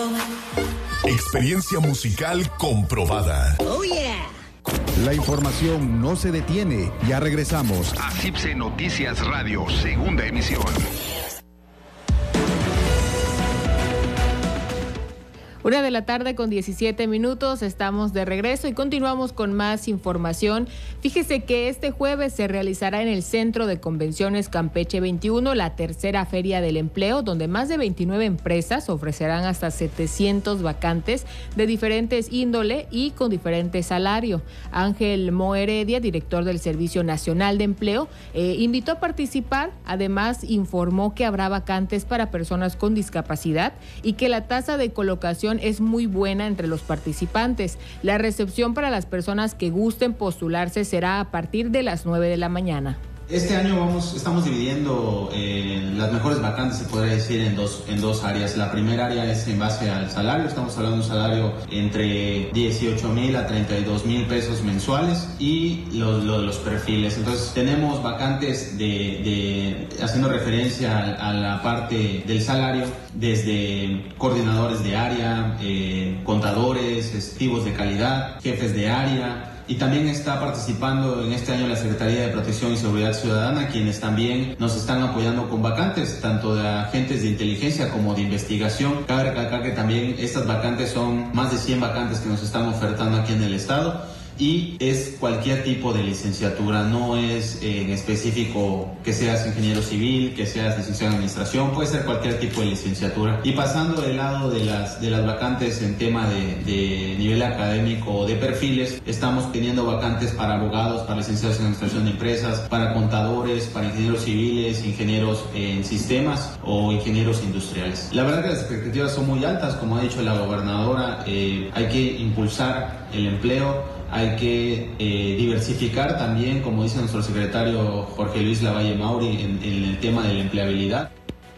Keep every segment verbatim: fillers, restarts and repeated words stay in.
Experiencia musical comprobada. Oh yeah. La información no se detiene. Ya regresamos a CIPSE Noticias Radio, segunda emisión. Una de la tarde con diecisiete minutos, estamos de regreso y continuamos con más información. Fíjese que este jueves se realizará en el Centro de Convenciones Campeche veintiuno la tercera Feria del Empleo, donde más de veintinueve empresas ofrecerán hasta setecientos vacantes de diferentes índole y con diferente salario. Ángel Mo Heredia, director del Servicio Nacional de Empleo, eh, invitó a participar. Además, informó que habrá vacantes para personas con discapacidad y que la tasa de colocación es muy buena entre los participantes. La recepción para las personas que gusten postularse será a partir de las nueve de la mañana. Este año vamos, estamos dividiendo eh, las mejores vacantes, se podría decir, en dos, en dos áreas. La primera área es en base al salario. Estamos hablando de un salario entre dieciocho mil a treinta y dos mil pesos mensuales y los, los, los perfiles. Entonces tenemos vacantes de, de haciendo referencia a, a la parte del salario, desde coordinadores de área, eh, contadores, ejecutivos de calidad, jefes de área. Y también está participando en este año la Secretaría de Protección y Seguridad Ciudadana, quienes también nos están apoyando con vacantes, tanto de agentes de inteligencia como de investigación. Cabe recalcar que también estas vacantes son más de cien vacantes que nos están ofertando aquí en el estado. Y es cualquier tipo de licenciatura, no es eh, en específico que seas ingeniero civil, que seas licenciado en administración, puede ser cualquier tipo de licenciatura. Y pasando del lado de las, de las vacantes en tema de, de nivel académico o de perfiles, estamos teniendo vacantes para abogados, para licenciados en administración de empresas, para contadores, para ingenieros civiles, ingenieros en sistemas o ingenieros industriales. La verdad que las expectativas son muy altas, como ha dicho la gobernadora, eh, hay que impulsar el empleo. Hay que eh, diversificar también, como dice nuestro secretario Jorge Luis Lavalle Mauri, en, en el tema de la empleabilidad.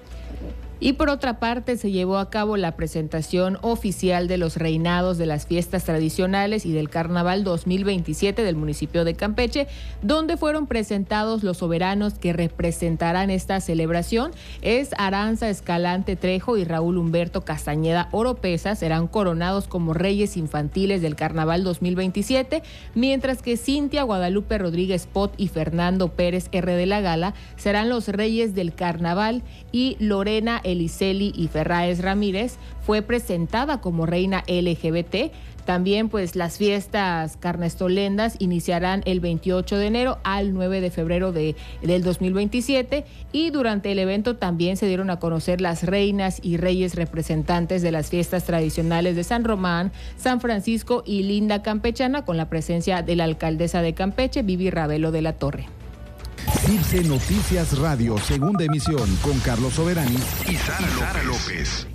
Y por otra parte, se llevó a cabo la presentación oficial de los reinados de las fiestas tradicionales y del Carnaval dos mil veintisiete del municipio de Campeche, donde fueron presentados los soberanos que representarán esta celebración. Es Aranza Escalante Trejo y Raúl Humberto Castañeda Oropesa, serán coronados como reyes infantiles del Carnaval dos mil veintisiete, mientras que Cintia Guadalupe Rodríguez Pot y Fernando Pérez R. de la Gala serán los reyes del Carnaval, y Lorena Eliseli y Ferraez Ramírez fue presentada como reina L G B T. También pues las fiestas carnestolendas iniciarán el veintiocho de enero al nueve de febrero de, del dos mil veintisiete, y durante el evento también se dieron a conocer las reinas y reyes representantes de las fiestas tradicionales de San Román, San Francisco y Linda Campechana, con la presencia de la alcaldesa de Campeche, Vivi Ravelo de la Torre. CIPSE Noticias Radio, segunda emisión, con Carlos Soberani y Sara, Sara López.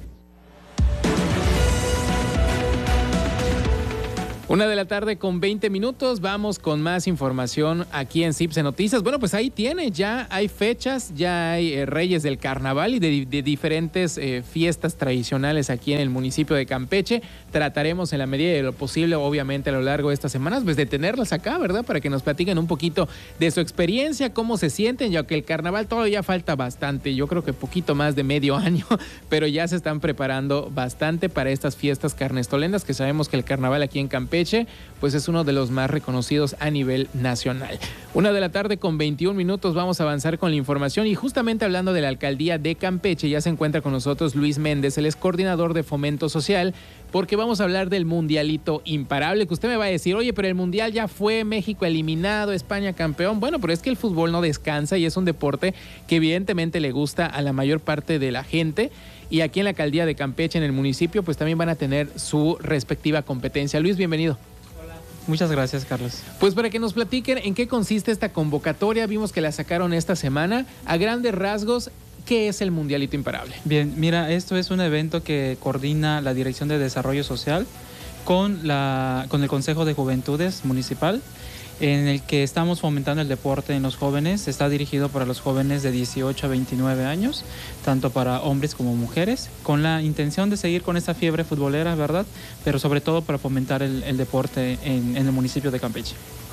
Una de la tarde con veinte minutos, vamos con más información aquí en CIPSE Noticias. Bueno, pues ahí tiene, ya hay fechas, ya hay eh, reyes del carnaval y de, de diferentes eh, fiestas tradicionales aquí en el municipio de Campeche. Trataremos en la medida de lo posible, obviamente a lo largo de estas semanas, pues de tenerlas acá, ¿verdad? Para que nos platiquen un poquito de su experiencia, cómo se sienten, ya que el carnaval todavía falta bastante, yo creo que poquito más de medio año, pero ya se están preparando bastante para estas fiestas carnestolendas, que sabemos que el carnaval aquí en Campeche pues es uno de los más reconocidos a nivel nacional. Una de la tarde con veintiún minutos, vamos a avanzar con la información, y justamente hablando de la alcaldía de Campeche, ya se encuentra con nosotros Luis Méndez, él es coordinador de Fomento Social, porque vamos a hablar del mundialito imparable, que usted me va a decir, oye, pero el mundial ya fue, México eliminado, España campeón. Bueno, pero es que el fútbol no descansa y es un deporte que evidentemente le gusta a la mayor parte de la gente. Y aquí en la alcaldía de Campeche, en el municipio, pues también van a tener su respectiva competencia. Luis, bienvenido. Hola. Muchas gracias, Carlos. Pues para que nos platiquen en qué consiste esta convocatoria, vimos que la sacaron esta semana. A grandes rasgos, ¿qué es el Mundialito Imparable? Bien, mira, esto es un evento que coordina la Dirección de Desarrollo Social con, la, con el Consejo de Juventudes Municipal, en el que estamos fomentando el deporte en los jóvenes. Está dirigido para los jóvenes de dieciocho a veintinueve años, tanto para hombres como mujeres, con la intención de seguir con esa fiebre futbolera, ¿verdad? Pero sobre todo para fomentar el, el deporte en, en el municipio de Campeche.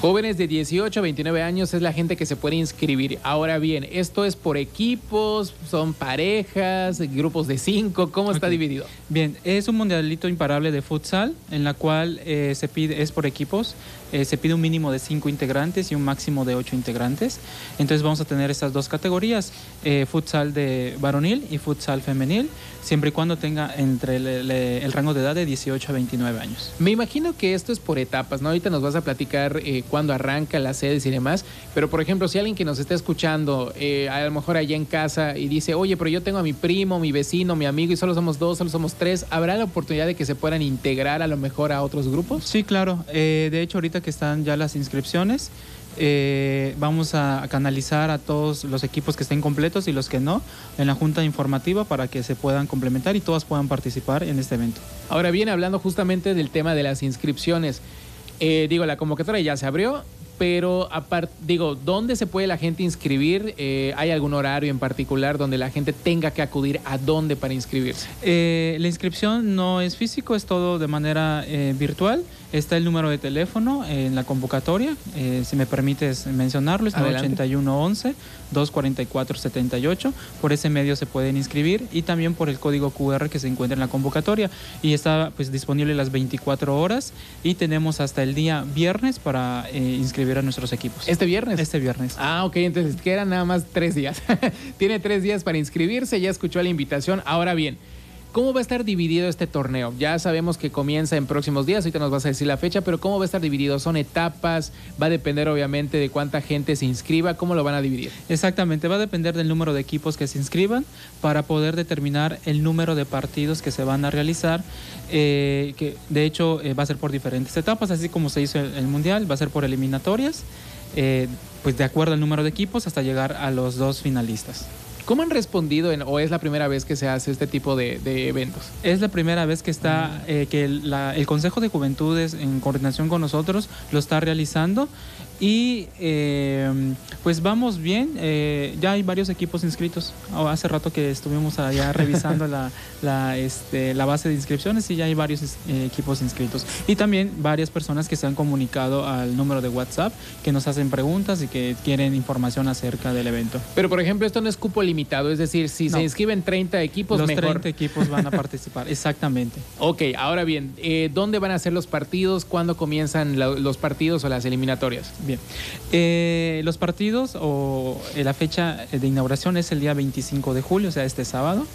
Jóvenes de dieciocho a veintinueve años es la gente que se puede inscribir. Ahora bien, ¿esto es por equipos? ¿Son parejas? ¿Grupos de cinco? ¿Cómo está Okay. dividido? Bien, es un mundialito imparable de futsal en la cual eh, se pide, es por equipos, eh, se pide un mínimo de cinco integrantes y un máximo de ocho integrantes. Entonces vamos a tener estas dos categorías, eh, futsal de varonil y futsal femenil, siempre y cuando tenga entre el, el, el rango de edad de dieciocho a veintinueve años. Me imagino que esto es por etapas, ¿no? Ahorita nos vas a platicar eh, cuándo arranca, las sedes y demás, pero por ejemplo, si alguien que nos está escuchando, eh, a lo mejor allá en casa y dice, oye, pero yo tengo a mi primo, mi vecino, mi amigo y solo somos dos, solo somos tres, ¿habrá la oportunidad de que se puedan integrar a lo mejor a otros grupos? Sí, claro. Eh, de hecho, ahorita que están ya las inscripciones, eh, vamos a canalizar a todos los equipos que estén completos y los que no en la junta informativa para que se puedan complementar y todas puedan participar en este evento. Ahora bien, hablando justamente del tema de las inscripciones, eh, digo, la convocatoria ya se abrió, pero aparte, digo, ¿dónde se puede la gente inscribir? Eh, ¿Hay algún horario en particular donde la gente tenga que acudir a dónde para inscribirse? Eh, la inscripción no es físico, es todo de manera eh, virtual. Está el número de teléfono en la convocatoria, eh, si me permites mencionarlo, es nueve ochenta y uno once, dos cuarenta y cuatro setenta y ocho. Por ese medio se pueden inscribir y también por el código cu erre que se encuentra en la convocatoria. Y está pues disponible las veinticuatro horas y tenemos hasta el día viernes para eh, inscribir a nuestros equipos. ¿Este viernes? Este viernes. Ah, ok, entonces quedan nada más tres días. Tiene tres días para inscribirse, ya escuchó la invitación. Ahora bien, ¿cómo va a estar dividido este torneo? Ya sabemos que comienza en próximos días, ahorita nos vas a decir la fecha, pero ¿cómo va a estar dividido? ¿Son etapas? ¿Va a depender obviamente de cuánta gente se inscriba? ¿Cómo lo van a dividir? Exactamente, va a depender del número de equipos que se inscriban para poder determinar el número de partidos que se van a realizar, eh, que de hecho eh, va a ser por diferentes etapas, así como se hizo el, el Mundial, va a ser por eliminatorias, eh, pues de acuerdo al número de equipos hasta llegar a los dos finalistas. ¿Cómo han respondido en, o es la primera vez que se hace este tipo de, de eventos? Es la primera vez que está eh, que el, la, el Consejo de Juventudes en coordinación con nosotros lo está realizando y eh, pues vamos bien, eh, ya hay varios equipos inscritos. Oh, hace rato que estuvimos allá revisando la, la, este, la base de inscripciones y ya hay varios eh, equipos inscritos y también varias personas que se han comunicado al número de WhatsApp que nos hacen preguntas y que quieren información acerca del evento. Pero por ejemplo, esto no es cupo limitado, es decir, si No. se inscriben treinta equipos, Los mejor. treinta equipos van a participar, exactamente. Ok, ahora bien, eh, ¿dónde van a ser los partidos? ¿Cuándo comienzan la, los partidos o las eliminatorias? Bien, eh, los partidos o eh, la fecha de inauguración es el día veinticinco de julio, o sea, este sábado.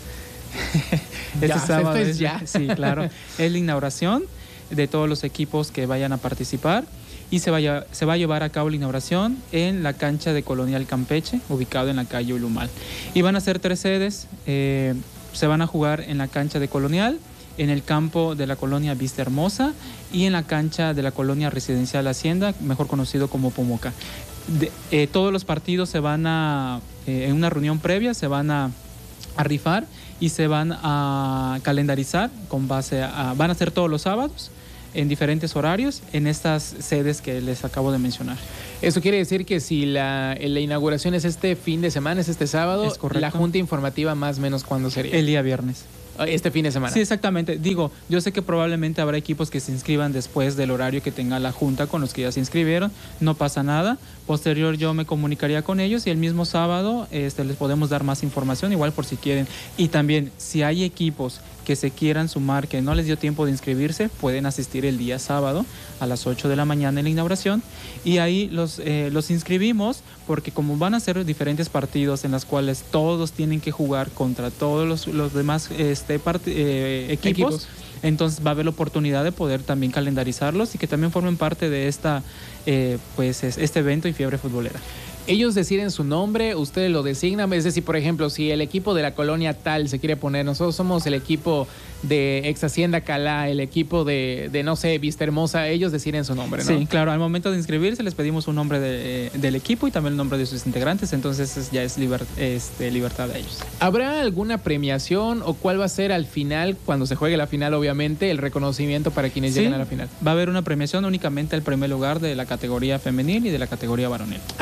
este Ya, sábado esto es es, ya. Sí, claro. Es la inauguración de todos los equipos que vayan a participar y se, vaya, se va a llevar a cabo la inauguración en la cancha de Colonial Campeche, ubicado en la calle Ulumal. Y van a ser tres sedes, eh, se van a jugar en la cancha de Colonial, en el campo de la colonia Vista Hermosa y en la cancha de la colonia Residencial Hacienda, mejor conocido como Pomoca. De, eh, todos los partidos se van a, eh, en una reunión previa, se van a, a rifar y se van a calendarizar con base a, van a ser todos los sábados en diferentes horarios en estas sedes que les acabo de mencionar. Eso quiere decir que si la, la inauguración es este fin de semana, es este sábado, Es correcto. la junta informativa más o menos ¿cuándo sería? El día viernes. Este fin de semana. Sí, exactamente. Digo, yo sé que probablemente habrá equipos que se inscriban después del horario que tenga la junta con los que ya se inscribieron. No pasa nada. Posterior yo me comunicaría con ellos y el mismo sábado este, les podemos dar más información, igual por si quieren. Y también, si hay equipos que se quieran sumar, que no les dio tiempo de inscribirse, pueden asistir el día sábado a las ocho de la mañana en la inauguración y ahí los, eh, los inscribimos porque como van a ser diferentes partidos en los cuales todos tienen que jugar contra todos los, los demás este, part- eh, equipos, Equipos. entonces va a haber la oportunidad de poder también calendarizarlos y que también formen parte de esta, eh, pues, es- este evento y fiebre futbolera. Ellos deciden su nombre, ustedes lo designan, es decir, por ejemplo, si el equipo de la colonia tal se quiere poner, nosotros somos el equipo de Ex Hacienda Calá, el equipo de, de no sé, Vista Hermosa, ellos deciden su nombre, ¿no? Sí, claro, al momento de inscribirse les pedimos un nombre de, del equipo y también el nombre de sus integrantes, entonces es- ya es liber- este, libertad de ellos. ¿Habrá alguna premiación o cuál va a ser al final, cuando se juegue la final, obviamente, el reconocimiento para quienes Sí, lleguen a la final? va a haber una premiación únicamente al primer lugar de la categoría femenil y de la categoría varonil. Ah, que por cierto,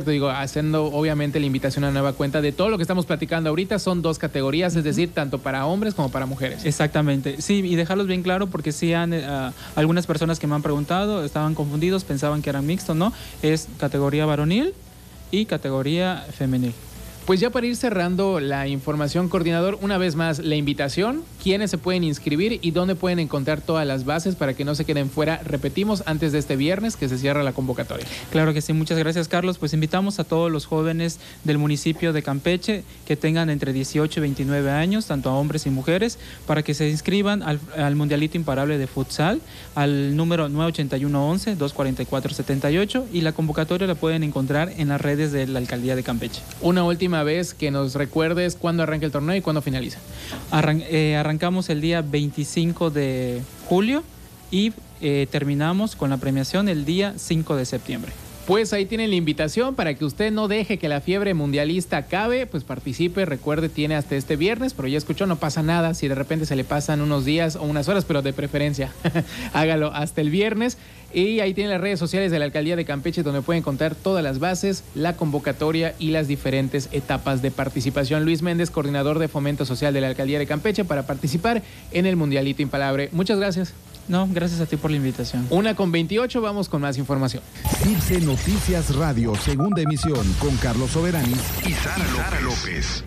cierto, digo, haciendo obviamente la invitación a nueva cuenta de todo lo que estamos platicando ahorita, son dos categorías, es decir, tanto para hombres como para mujeres. Exactamente, sí, y dejarlos bien claro porque sí han, uh, algunas personas que me han preguntado, estaban confundidos, pensaban que eran mixtos, ¿no? Es categoría varonil y categoría femenil. Pues ya para ir cerrando la información, coordinador, una vez más la invitación, quiénes se pueden inscribir y dónde pueden encontrar todas las bases para que no se queden fuera, repetimos, antes de este viernes que se cierra la convocatoria. Claro que sí, muchas gracias, Carlos. Pues invitamos a todos los jóvenes del municipio de Campeche que tengan entre dieciocho y veintinueve años, tanto a hombres y mujeres, para que se inscriban al, al Mundialito Imparable de Futsal, al número nueve ochenta y uno once, dos cuarenta y cuatro setenta y ocho, y la convocatoria la pueden encontrar en las redes de la Alcaldía de Campeche. Una última vez que nos recuerdes cuándo arranca el torneo y cuándo finaliza. Arran eh, arrancamos el día veinticinco de julio y eh, terminamos con la premiación el día cinco de septiembre. Pues ahí tienen la invitación para que usted no deje que la fiebre mundialista acabe, pues participe, recuerde, tiene hasta este viernes, pero ya escuchó, no pasa nada si de repente se le pasan unos días o unas horas, pero de preferencia hágalo hasta el viernes. Y ahí tienen las redes sociales de la Alcaldía de Campeche donde pueden encontrar todas las bases, la convocatoria y las diferentes etapas de participación. Luis Méndez, coordinador de Fomento Social de la Alcaldía de Campeche, para participar en el Mundialito Impalable. Muchas gracias. No, gracias a ti por la invitación. Una con veintiocho, vamos con más información. Cipse Noticias Radio, segunda emisión, con Carlos Soberanis y Sara, Sara López.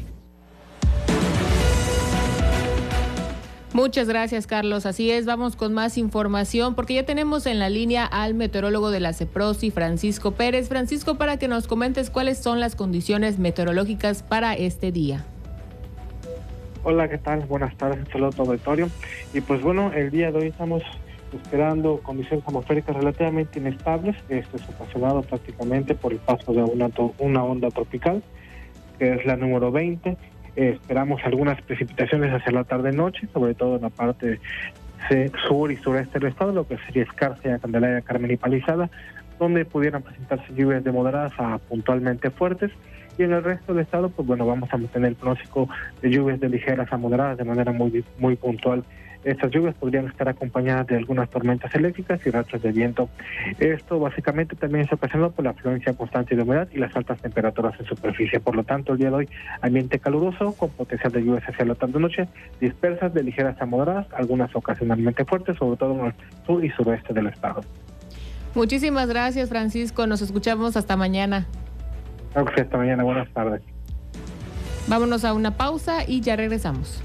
Muchas gracias, Carlos. Así es, vamos con más información porque ya tenemos en la línea al meteorólogo de la CEPROSI, Francisco Pérez. Francisco, para que nos comentes cuáles son las condiciones meteorológicas para este día. Hola, ¿qué tal? Buenas tardes, un saludo a todo auditorio. Y pues bueno, el día de hoy estamos esperando condiciones atmosféricas relativamente inestables. Esto es ocasionado prácticamente por el paso de una, una onda tropical, que es la número veinte. Eh, esperamos algunas precipitaciones hacia la tarde-noche, sobre todo en la parte sur y sureste del estado, lo que sería Escárcega, Candelaria, Carmen y Palizada, donde pudieran presentarse lluvias de moderadas a puntualmente fuertes. Y en el resto del estado, pues bueno, vamos a mantener el pronóstico de lluvias de ligeras a moderadas de manera muy, muy puntual. Estas lluvias podrían estar acompañadas de algunas tormentas eléctricas y rachas de viento. Esto básicamente también es ocasionado por la afluencia constante de humedad y las altas temperaturas en superficie. Por lo tanto, el día de hoy, ambiente caluroso con potencial de lluvias hacia la tarde-noche, dispersas de ligeras a moderadas, algunas ocasionalmente fuertes, sobre todo en el sur y sureste del estado. Muchísimas gracias, Francisco. Nos escuchamos hasta mañana. Creo que hasta mañana. Buenas tardes. Vámonos a una pausa y ya regresamos.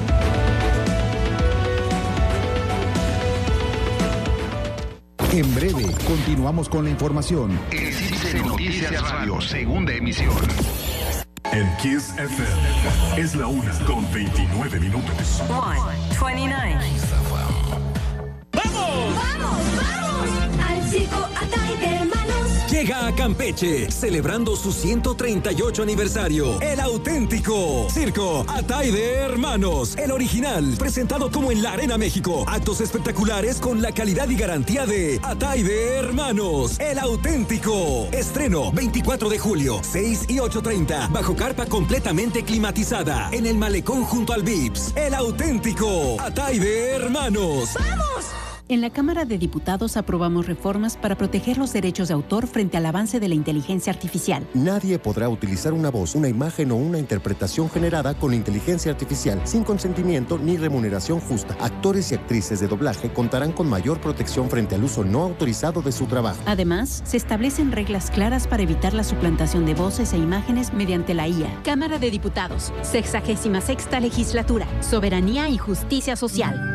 En breve, continuamos con la información. En Cipse Noticias Radio, segunda emisión. En Kiss F M es la una con veintinueve minutos. one twenty-nine. ¡Vamos! ¡Vamos, vamos! Al circo Atay de Hermanos. Llega a Campeche, celebrando su ciento treinta y ocho aniversario. El auténtico Circo Atay de Hermanos. El original, presentado como en la Arena México. Actos espectaculares con la calidad y garantía de Atay de Hermanos. El auténtico. Estreno veinticuatro de julio, seis y ocho treinta. Bajo carpa completamente climatizada. En el malecón junto al Vips. El auténtico Atay de Hermanos. ¡Vamos! En la Cámara de Diputados aprobamos reformas para proteger los derechos de autor frente al avance de la inteligencia artificial. Nadie podrá utilizar una voz, una imagen o una interpretación generada con inteligencia artificial sin consentimiento ni remuneración justa. Actores y actrices de doblaje contarán con mayor protección frente al uso no autorizado de su trabajo. Además, se establecen reglas claras para evitar la suplantación de voces e imágenes mediante la I A. Cámara de Diputados, sexagésima sexta legislatura, soberanía y justicia social.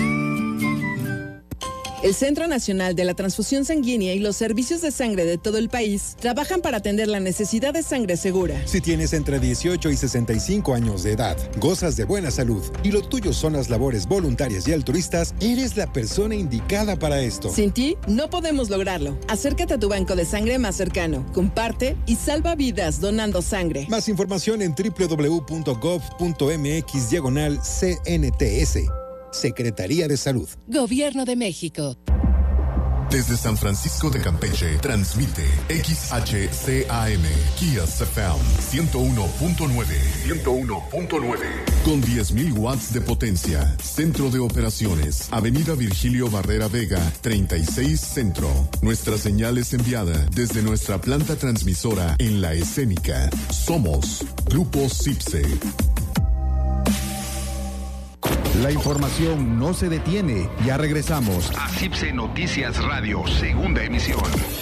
El Centro Nacional de la Transfusión Sanguínea y los servicios de sangre de todo el país trabajan para atender la necesidad de sangre segura. Si tienes entre dieciocho y sesenta y cinco años de edad, gozas de buena salud y lo tuyo son las labores voluntarias y altruistas, eres la persona indicada para esto. Sin ti, no podemos lograrlo. Acércate a tu banco de sangre más cercano, comparte y salva vidas donando sangre. Más información en doble u doble u doble u punto gov punto m x diagonal C N T S. Secretaría de Salud. Gobierno de México. Desde San Francisco de Campeche, transmite X H C A M, Kias F M, ciento uno punto nueve. ciento uno punto nueve. Con diez mil watts de potencia. Centro de operaciones. Avenida Virgilio Barrera Vega, treinta y seis Centro. Nuestra señal es enviada desde nuestra planta transmisora en La Escénica. Somos Grupo CIPSE. La información no se detiene. Ya regresamos a CIPSE Noticias Radio, segunda emisión.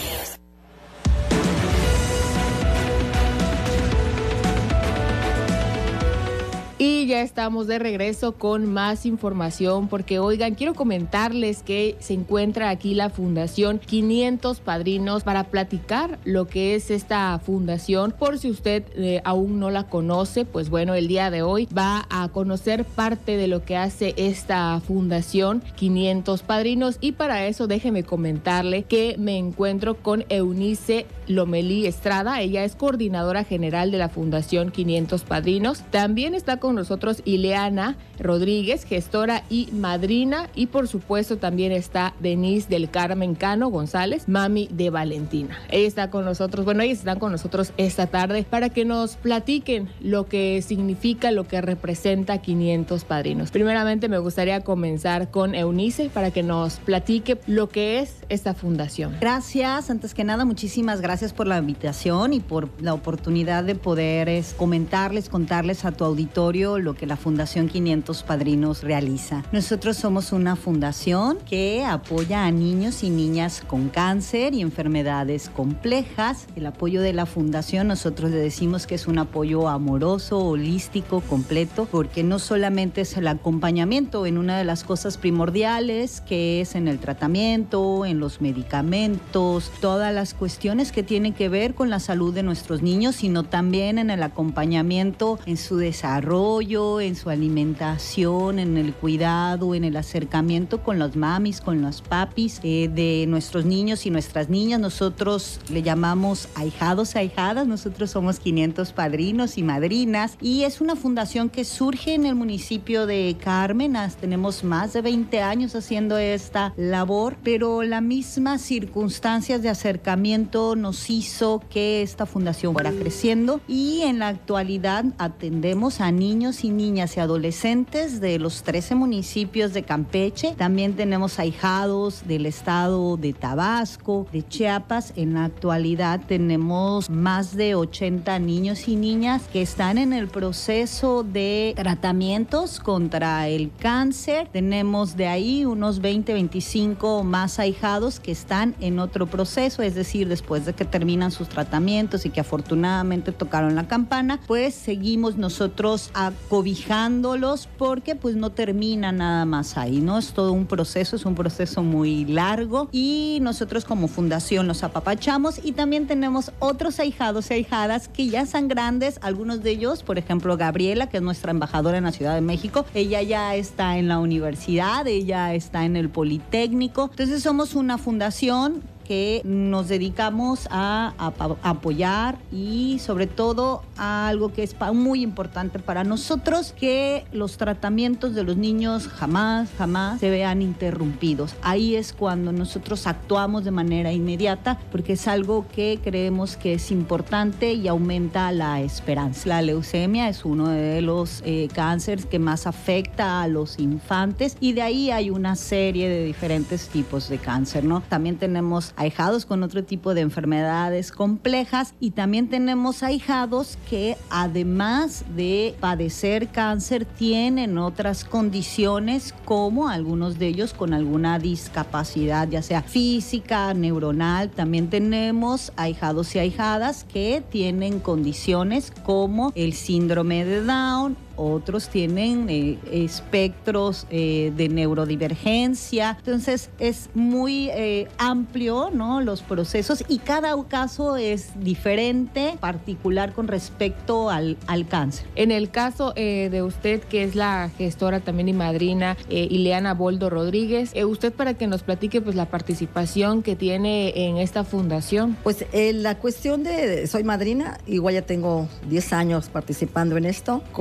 Y ya estamos de regreso con más información porque, oigan, quiero comentarles que se encuentra aquí la Fundación quinientos Padrinos para platicar lo que es esta fundación. Por si usted eh, aún no la conoce, pues bueno, el día de hoy va a conocer parte de lo que hace esta Fundación quinientos Padrinos, y para eso déjeme comentarle que me encuentro con Eunice Lomelí Estrada. Ella es coordinadora general de la Fundación quinientos Padrinos. También está con nosotros Ileana Rodríguez, gestora y madrina, y por supuesto también está Denise del Carmen Cano González, mami de Valentina. Ella está con nosotros, bueno, ellas están con nosotros esta tarde para que nos platiquen lo que significa, lo que representa quinientos Padrinos. Primeramente me gustaría comenzar con Eunice para que nos platique lo que es esta fundación. Gracias, antes que nada, muchísimas gracias por la invitación y por la oportunidad de poder es, comentarles, contarles a tu auditorio lo que la Fundación quinientos Padrinos realiza. Nosotros somos una fundación que apoya a niños y niñas con cáncer y enfermedades complejas. El apoyo de la fundación, nosotros le decimos que es un apoyo amoroso, holístico, completo, porque no solamente es el acompañamiento en una de las cosas primordiales, que es en el tratamiento, en los medicamentos, todas las cuestiones que tienen que ver con la salud de nuestros niños, sino también en el acompañamiento en su desarrollo, en su alimentación, en el cuidado, en el acercamiento con las mamis, con los papis eh, de nuestros niños y nuestras niñas. Nosotros le llamamos ahijados, ahijadas. Nosotros somos quinientos padrinos y madrinas, y es una fundación que surge en el municipio de Cármenas. Tenemos más de veinte años haciendo esta labor, pero las mismas circunstancias de acercamiento nos hizo que esta fundación fuera creciendo, y en la actualidad atendemos a niños niños y niñas y adolescentes de los trece municipios de Campeche. También tenemos ahijados del estado de Tabasco, de Chiapas. En la actualidad tenemos más de ochenta niños y niñas que están en el proceso de tratamientos contra el cáncer. Tenemos de ahí unos veinte, veinticinco más ahijados que están en otro proceso, es decir, después de que terminan sus tratamientos y que afortunadamente tocaron la campana, pues seguimos nosotros acobijándolos, porque pues no termina nada más ahí, ¿no? Es todo un proceso, es un proceso muy largo, y nosotros como fundación los apapachamos, y también tenemos otros ahijados y ahijadas que ya están grandes. Algunos de ellos, por ejemplo, Gabriela, que es nuestra embajadora en la Ciudad de México, ella ya está en la universidad, ella está en el Politécnico. Entonces somos una fundación que nos dedicamos a, a, a apoyar, y sobre todo a algo que es pa, muy importante para nosotros, que los tratamientos de los niños jamás, jamás se vean interrumpidos. Ahí es cuando nosotros actuamos de manera inmediata, porque es algo que creemos que es importante y aumenta la esperanza. La leucemia es uno de los eh, cánceres que más afecta a los infantes, y de ahí hay una serie de diferentes tipos de cáncer, ¿no? También tenemos ahijados con otro tipo de enfermedades complejas, y también tenemos ahijados que además de padecer cáncer tienen otras condiciones, como algunos de ellos con alguna discapacidad, ya sea física, neuronal. También tenemos ahijados y ahijadas que tienen condiciones como el síndrome de Down. Otros tienen eh, espectros eh, de neurodivergencia. Entonces es muy eh, amplio, ¿no?, los procesos, y cada caso es diferente, particular con respecto al, al cáncer. En el caso eh, de usted, que es la gestora también y madrina, eh, Ileana Boldo Rodríguez, eh, usted, para que nos platique pues la participación que tiene en esta fundación. Pues eh, la cuestión de, soy madrina, igual ya tengo diez años participando en esto como gestora.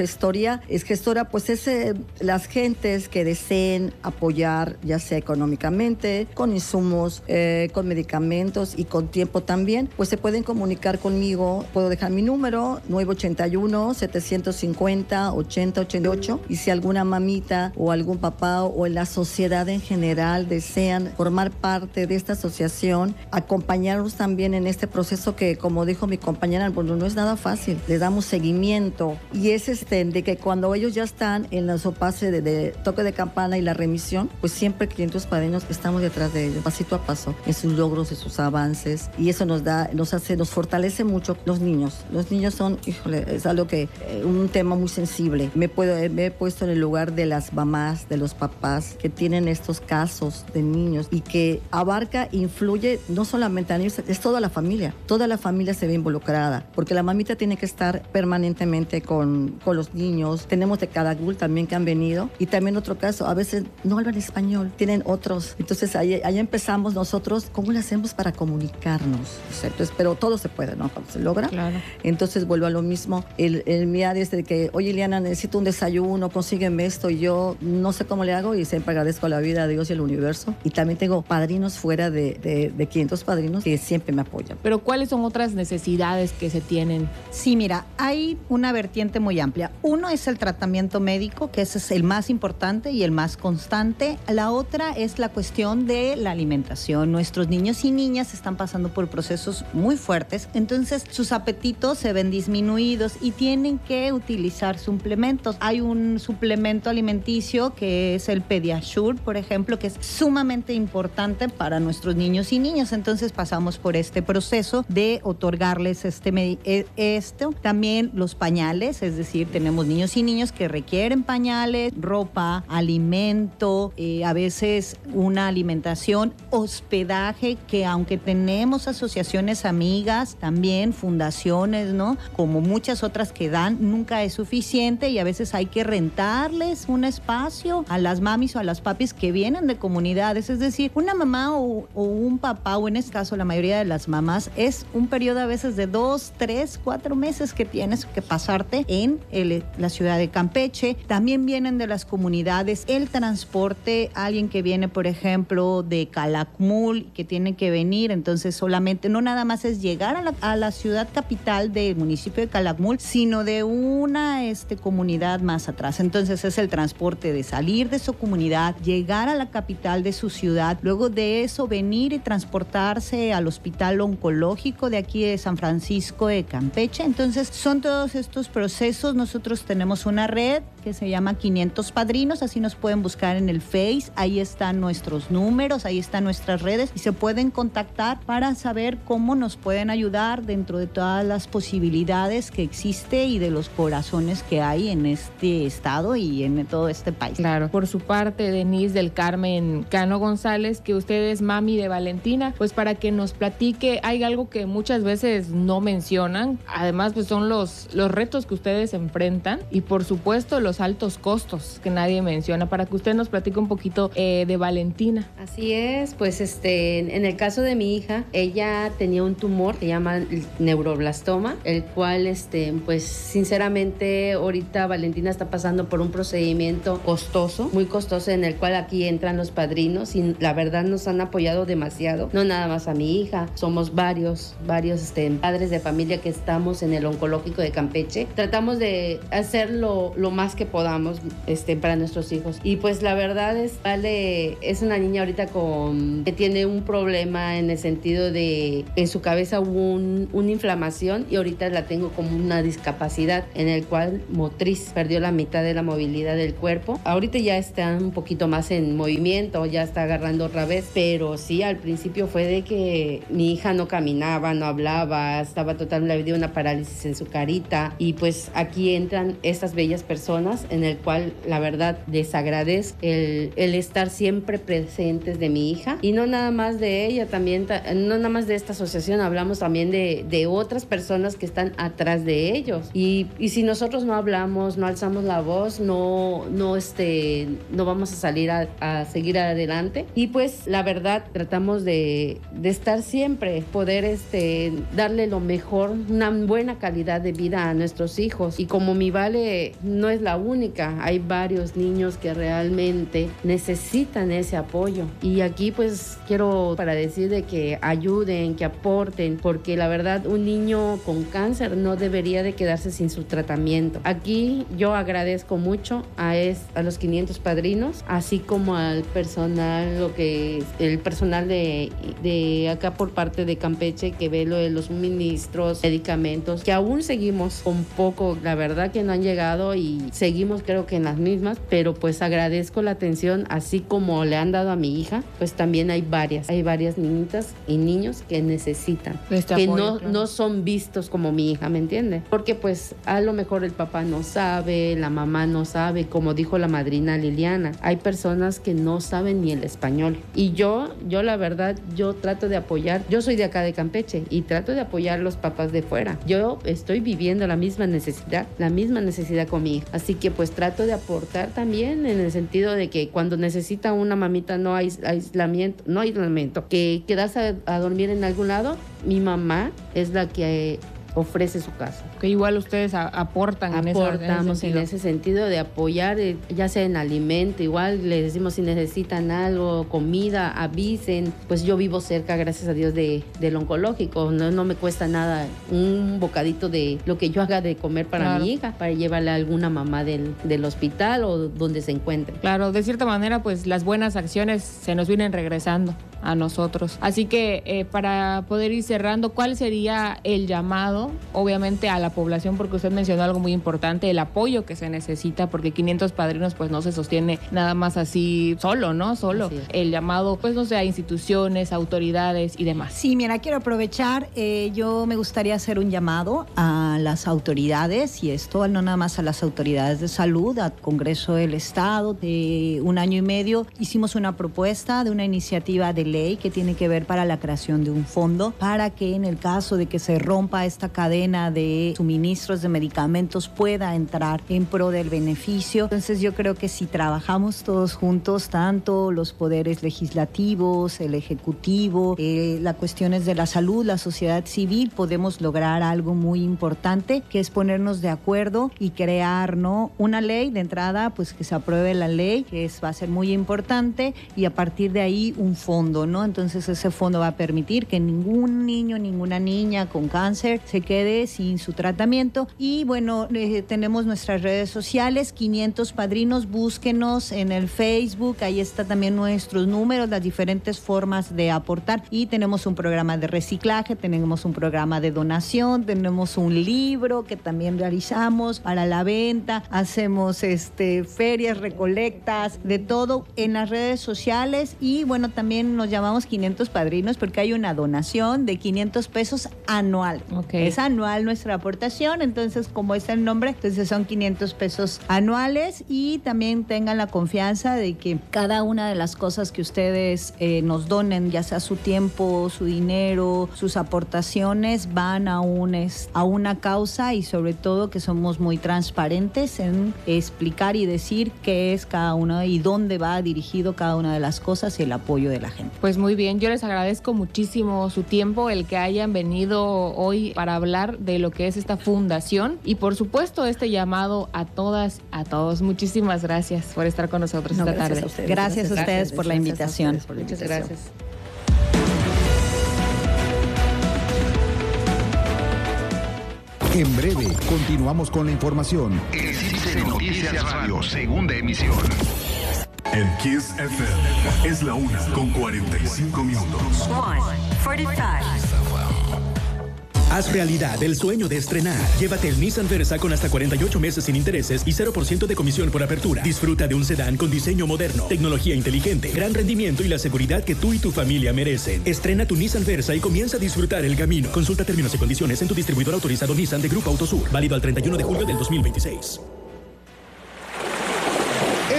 Gestoría es gestora, pues es eh, las gentes que deseen apoyar, ya sea económicamente, con insumos, eh, con medicamentos y con tiempo también, pues se pueden comunicar conmigo. Puedo dejar mi número nueve ochenta y uno, setecientos cincuenta, ochenta ochenta y ocho, y si alguna mamita o algún papá o en la sociedad en general desean formar parte de esta asociación, acompañarnos también en este proceso que, como dijo mi compañera, bueno, no es nada fácil, le damos seguimiento y es este de que cuando ellos ya están en la pase de, de toque de campana y la remisión, pues siempre quinientos padrinos estamos detrás de ellos, pasito a paso, en sus logros, en sus avances, y eso nos da, nos hace, nos fortalece mucho los niños. Los niños son, híjole, es algo que, eh, un tema muy sensible. Me, puedo, me he puesto en el lugar de las mamás, de los papás que tienen estos casos de niños y que abarca, influye no solamente a niños, es toda la familia. Toda la familia se ve involucrada, porque la mamita tiene que estar permanentemente con, con los niños. Tenemos de Cadagul también que han venido, y también otro caso, a veces no hablan español, tienen otros. Entonces ahí, ahí empezamos nosotros, ¿cómo le hacemos para comunicarnos? Entonces, pero todo se puede, ¿no? Cuando se logra. Claro. Entonces vuelvo a lo mismo. El, el mi área es de que, oye, Ileana, necesito un desayuno, consígueme esto, y yo no sé cómo le hago, y siempre agradezco a la vida, a Dios y al universo. Y también tengo padrinos fuera de, de, de quinientos padrinos que siempre me apoyan. Pero ¿cuáles son otras necesidades que se tienen? Sí, mira, hay una vertiente muy amplia. Uno es el tratamiento médico, que ese es el más importante y el más constante. La otra es la cuestión de la alimentación. Nuestros niños y niñas están pasando por procesos muy fuertes, entonces sus apetitos se ven disminuidos y tienen que utilizar suplementos. Hay un suplemento alimenticio que es el Pediasure, por ejemplo, que es sumamente importante para nuestros niños y niñas. Entonces pasamos por este proceso de otorgarles este esto. También los pañales, es decir, tenemos niños y niños que requieren pañales, ropa, alimento, eh, a veces una alimentación, hospedaje, que aunque tenemos asociaciones amigas, también fundaciones, ¿no? Como muchas otras que dan, nunca es suficiente y a veces hay que rentarles un espacio a las mamis o a las papis que vienen de comunidades. Es decir, una mamá o, o un papá, o en este caso la mayoría de las mamás, es un periodo a veces de dos, tres, cuatro meses que tienes que pasarte en el, la ciudad de Campeche. También vienen de las comunidades, el transporte, alguien que viene, por ejemplo, de Calakmul, que tiene que venir, entonces solamente, no nada más es llegar a la, a la ciudad capital del municipio de Calakmul, sino de una este, comunidad más atrás. Entonces es el transporte de salir de su comunidad, llegar a la capital de su ciudad, luego de eso venir y transportarse al hospital oncológico de aquí de San Francisco de Campeche. Entonces son todos estos procesos. Nosotros tenemos una red que se llama quinientos Padrinos, así nos pueden buscar en el Face, ahí están nuestros números, ahí están nuestras redes y se pueden contactar para saber cómo nos pueden ayudar dentro de todas las posibilidades que existe y de los corazones que hay en este estado y en todo este país. Claro. Por su parte, Denise del Carmen Cano González, que usted es mami de Valentina, pues para que nos platique, hay algo que muchas veces no mencionan, además pues son los, los retos que ustedes enfrentan y por supuesto los altos costos que nadie menciona, para que usted nos platique un poquito eh, de Valentina. Así es, pues este, en el caso de mi hija, ella tenía un tumor, se llama neuroblastoma, el cual este, pues sinceramente ahorita Valentina está pasando por un procedimiento costoso, muy costoso, en el cual aquí entran los padrinos y la verdad nos han apoyado demasiado, no nada más a mi hija, somos varios, varios este, padres de familia que estamos en el oncológico de Campeche, tratamos de hacer lo, lo más que podamos este, para nuestros hijos y pues la verdad es, Vale es una niña ahorita con, que tiene un problema en el sentido de en su cabeza hubo un, una inflamación y ahorita la tengo como una discapacidad en el cual motriz, perdió la mitad de la movilidad del cuerpo, ahorita ya está un poquito más en movimiento, ya está agarrando otra vez, pero sí al principio fue de que mi hija no caminaba, no hablaba, estaba totalmente, le dio una parálisis en su carita y pues aquí entran estas bellas personas personas, en el cual la verdad les agradezco el, el estar siempre presentes de mi hija, y no nada más de ella, también no nada más de esta asociación, hablamos también de, de otras personas que están atrás de ellos, y, y si nosotros no hablamos, no alzamos la voz, no, no, este, no vamos a salir a, a seguir adelante. Y pues la verdad tratamos de, de estar siempre, poder este, darle lo mejor, una buena calidad de vida a nuestros hijos. Y como mi Vale no es la única, hay varios niños que realmente necesitan ese apoyo, y aquí pues quiero para decir de que ayuden, que aporten, porque la verdad un niño con cáncer no debería de quedarse sin su tratamiento. Aquí yo agradezco mucho a, es, a los quinientos padrinos, así como al personal, lo que el personal de, de acá por parte de Campeche, que ve lo de los suministros, medicamentos, que aún seguimos con poco, la verdad que no han llegado, y seguimos creo que en las mismas, pero pues agradezco la atención, así como le han dado a mi hija, pues también hay varias, hay varias niñitas y niños que necesitan, este que apoyo, no, claro. no son vistos como mi hija, ¿me entiende? Porque pues a lo mejor el papá no sabe, la mamá no sabe, como dijo la madrina Liliana, hay personas que no saben ni el español, y yo, yo la verdad, yo trato de apoyar, yo soy de acá de Campeche, y trato de apoyar a los papás de fuera, yo estoy viviendo la misma necesidad, la misma necesidad con mi hija, así que pues trato de aportar también en el sentido de que cuando necesita una mamita no hay aislamiento, no aislamiento, que quedarse a, a dormir en algún lado, mi mamá es la que ofrece su casa. Que igual ustedes a, aportan en esa, Aportamos en ese, en ese sentido de apoyar, eh, ya sea en alimento, igual les decimos si necesitan algo, comida, avisen. Pues yo vivo cerca, gracias a Dios, de, del oncológico. No, no me cuesta nada un bocadito de lo que yo haga de comer para claro. mi hija, para llevarle a alguna mamá del, del hospital o donde se encuentre. Claro, de cierta manera, pues las buenas acciones se nos vienen regresando a nosotros. Así que eh, para poder ir cerrando, ¿cuál sería el llamado, obviamente, a la población? Porque usted mencionó algo muy importante, el apoyo que se necesita, porque quinientos padrinos pues no se sostiene nada más así solo, ¿no? Solo. El llamado, pues no sé, a instituciones, autoridades y demás. Sí, mira, quiero aprovechar, eh, yo me gustaría hacer un llamado a las autoridades, y esto no nada más a las autoridades de salud, al Congreso del Estado. De un año y medio hicimos una propuesta de una iniciativa de ley que tiene que ver para la creación de un fondo para que en el caso de que se rompa esta cadena de suministros de medicamentos pueda entrar en pro del beneficio. Entonces yo creo que si trabajamos todos juntos, tanto los poderes legislativos, el ejecutivo, eh, las cuestiones de la salud, la sociedad civil, podemos lograr algo muy importante, que es ponernos de acuerdo y crear, ¿no?, una ley de entrada, pues que se apruebe la ley, que es, va a ser muy importante, y a partir de ahí un fondo, ¿no? Entonces ese fondo va a permitir que ningún niño, ninguna niña con cáncer se quede sin su tratamiento. Y bueno, eh, tenemos nuestras redes sociales, quinientos padrinos, búsquenos en el Facebook, ahí está también nuestros números, las diferentes formas de aportar, y tenemos un programa de reciclaje, tenemos un programa de donación, tenemos un libro que también realizamos para la venta, hacemos este ferias, recolectas, de todo en las redes sociales. Y bueno, también nos llamamos quinientos padrinos porque hay una donación de quinientos pesos anual. Okay. Es anual nuestra aportación, entonces como está el nombre, entonces son quinientos pesos anuales. Y también tengan la confianza de que cada una de las cosas que ustedes eh, nos donen, ya sea su tiempo, su dinero, sus aportaciones, van a, un, es, a una causa, y sobre todo que somos muy transparentes en explicar y decir qué es cada uno y dónde va dirigido cada una de las cosas y el apoyo de la gente. Pues muy bien, yo les agradezco muchísimo su tiempo, el que hayan venido hoy para hablar de lo que es esta fundación, y por supuesto este llamado a todas, a todos. Muchísimas gracias por estar con nosotros no, esta gracias tarde. A ustedes, gracias, gracias a ustedes gracias, por la invitación. Por la Muchas invitación. Gracias. En breve, continuamos con la información. El Cipse Noticias Radio, segunda emisión. En Kiss F M es la una con cuarenta y cinco minutos. Haz realidad el sueño de estrenar. Llévate el Nissan Versa con hasta cuarenta y ocho meses sin intereses y cero por ciento de comisión por apertura. Disfruta de un sedán con diseño moderno, tecnología inteligente, gran rendimiento y la seguridad que tú y tu familia merecen. Estrena tu Nissan Versa y comienza a disfrutar el camino. Consulta términos y condiciones en tu distribuidor autorizado Nissan de Grupo Autosur. Válido al treinta y uno de julio del dos mil veintiséis.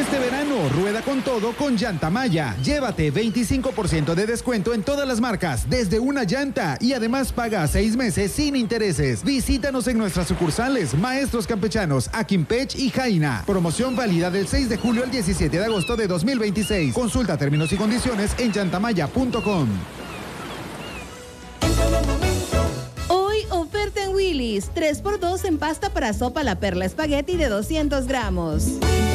Este verano, rueda con todo con Llanta Maya. Llévate veinticinco por ciento de descuento en todas las marcas, desde una llanta, y además paga seis meses sin intereses. Visítanos en nuestras sucursales Maestros Campechanos, Aquimpech y Jaina. Promoción válida del seis de julio al diecisiete de agosto de dos mil veintiséis. Consulta términos y condiciones en llantamaya punto com. Hoy oferta en Willy's, tres por dos en pasta para sopa La Perla Espagueti de doscientos gramos.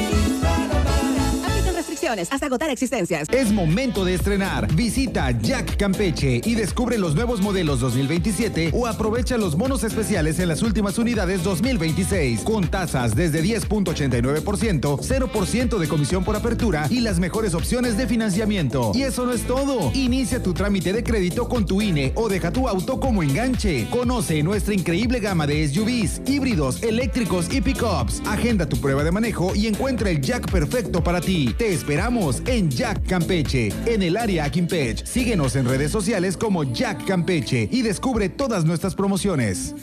Hasta agotar existencias. Es momento de estrenar. Visita Jack Campeche y descubre los nuevos modelos dos mil veintisiete o aprovecha los bonos especiales en las últimas unidades dos mil veintiséis con tasas desde diez punto ochenta y nueve por ciento, cero por ciento de comisión por apertura y las mejores opciones de financiamiento. Y eso no es todo. Inicia tu trámite de crédito con tu I N E o deja tu auto como enganche. Conoce nuestra increíble gama de S U Vs, híbridos, eléctricos y pickups. Agenda tu prueba de manejo y encuentra el Jack perfecto para ti. Te esperamos en Jack Campeche, en el área Aquimpech. Síguenos en redes sociales como Jack Campeche y descubre todas nuestras promociones.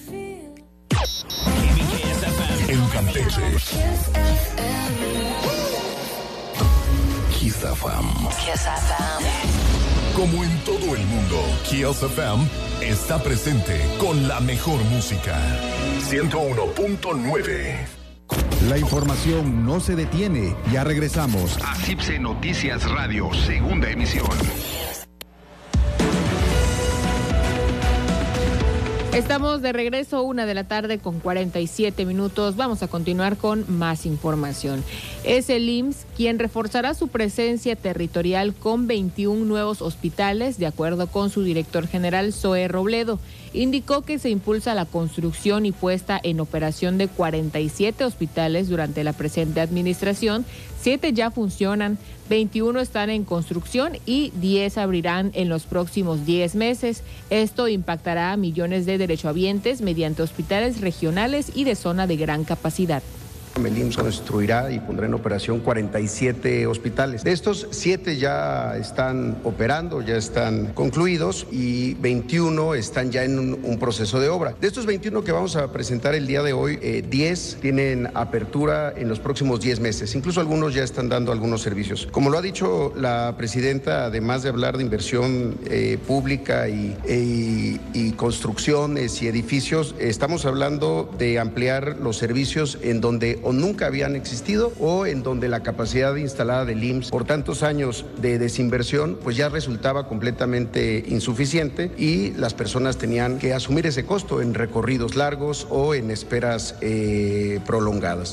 En Campeche, Kiss F M. Kiss F M. Como en todo el mundo, Kiss F M está presente con la mejor música. ciento uno punto nueve. La información no se detiene. Ya regresamos a CIPSE Noticias Radio, segunda emisión. Estamos de regreso, una de la tarde con cuarenta y siete minutos. Vamos a continuar con más información. Es el I M S S quien reforzará su presencia territorial con veintiún nuevos hospitales, de acuerdo con su director general, Zoe Robledo. Indicó que se impulsa la construcción y puesta en operación de cuarenta y siete hospitales durante la presente administración. siete ya funcionan, veintiuno están en construcción y diez abrirán en los próximos diez meses. Esto impactará a millones de derechohabientes mediante hospitales regionales y de zona de gran capacidad. El I M S S construirá y pondrá en operación cuarenta y siete hospitales. De estos, siete ya están operando, ya están concluidos y veintiuno están ya en un, un proceso de obra. De estos veintiuno que vamos a presentar el día de hoy, eh, diez tienen apertura en los próximos diez meses. Incluso algunos ya están dando algunos servicios. Como lo ha dicho la presidenta, además de hablar de inversión eh, pública y, y, y construcciones y edificios, estamos hablando de ampliar los servicios en donde o nunca habían existido o en donde la capacidad instalada del I M S S por tantos años de desinversión pues ya resultaba completamente insuficiente y las personas tenían que asumir ese costo en recorridos largos o en esperas eh, prolongadas.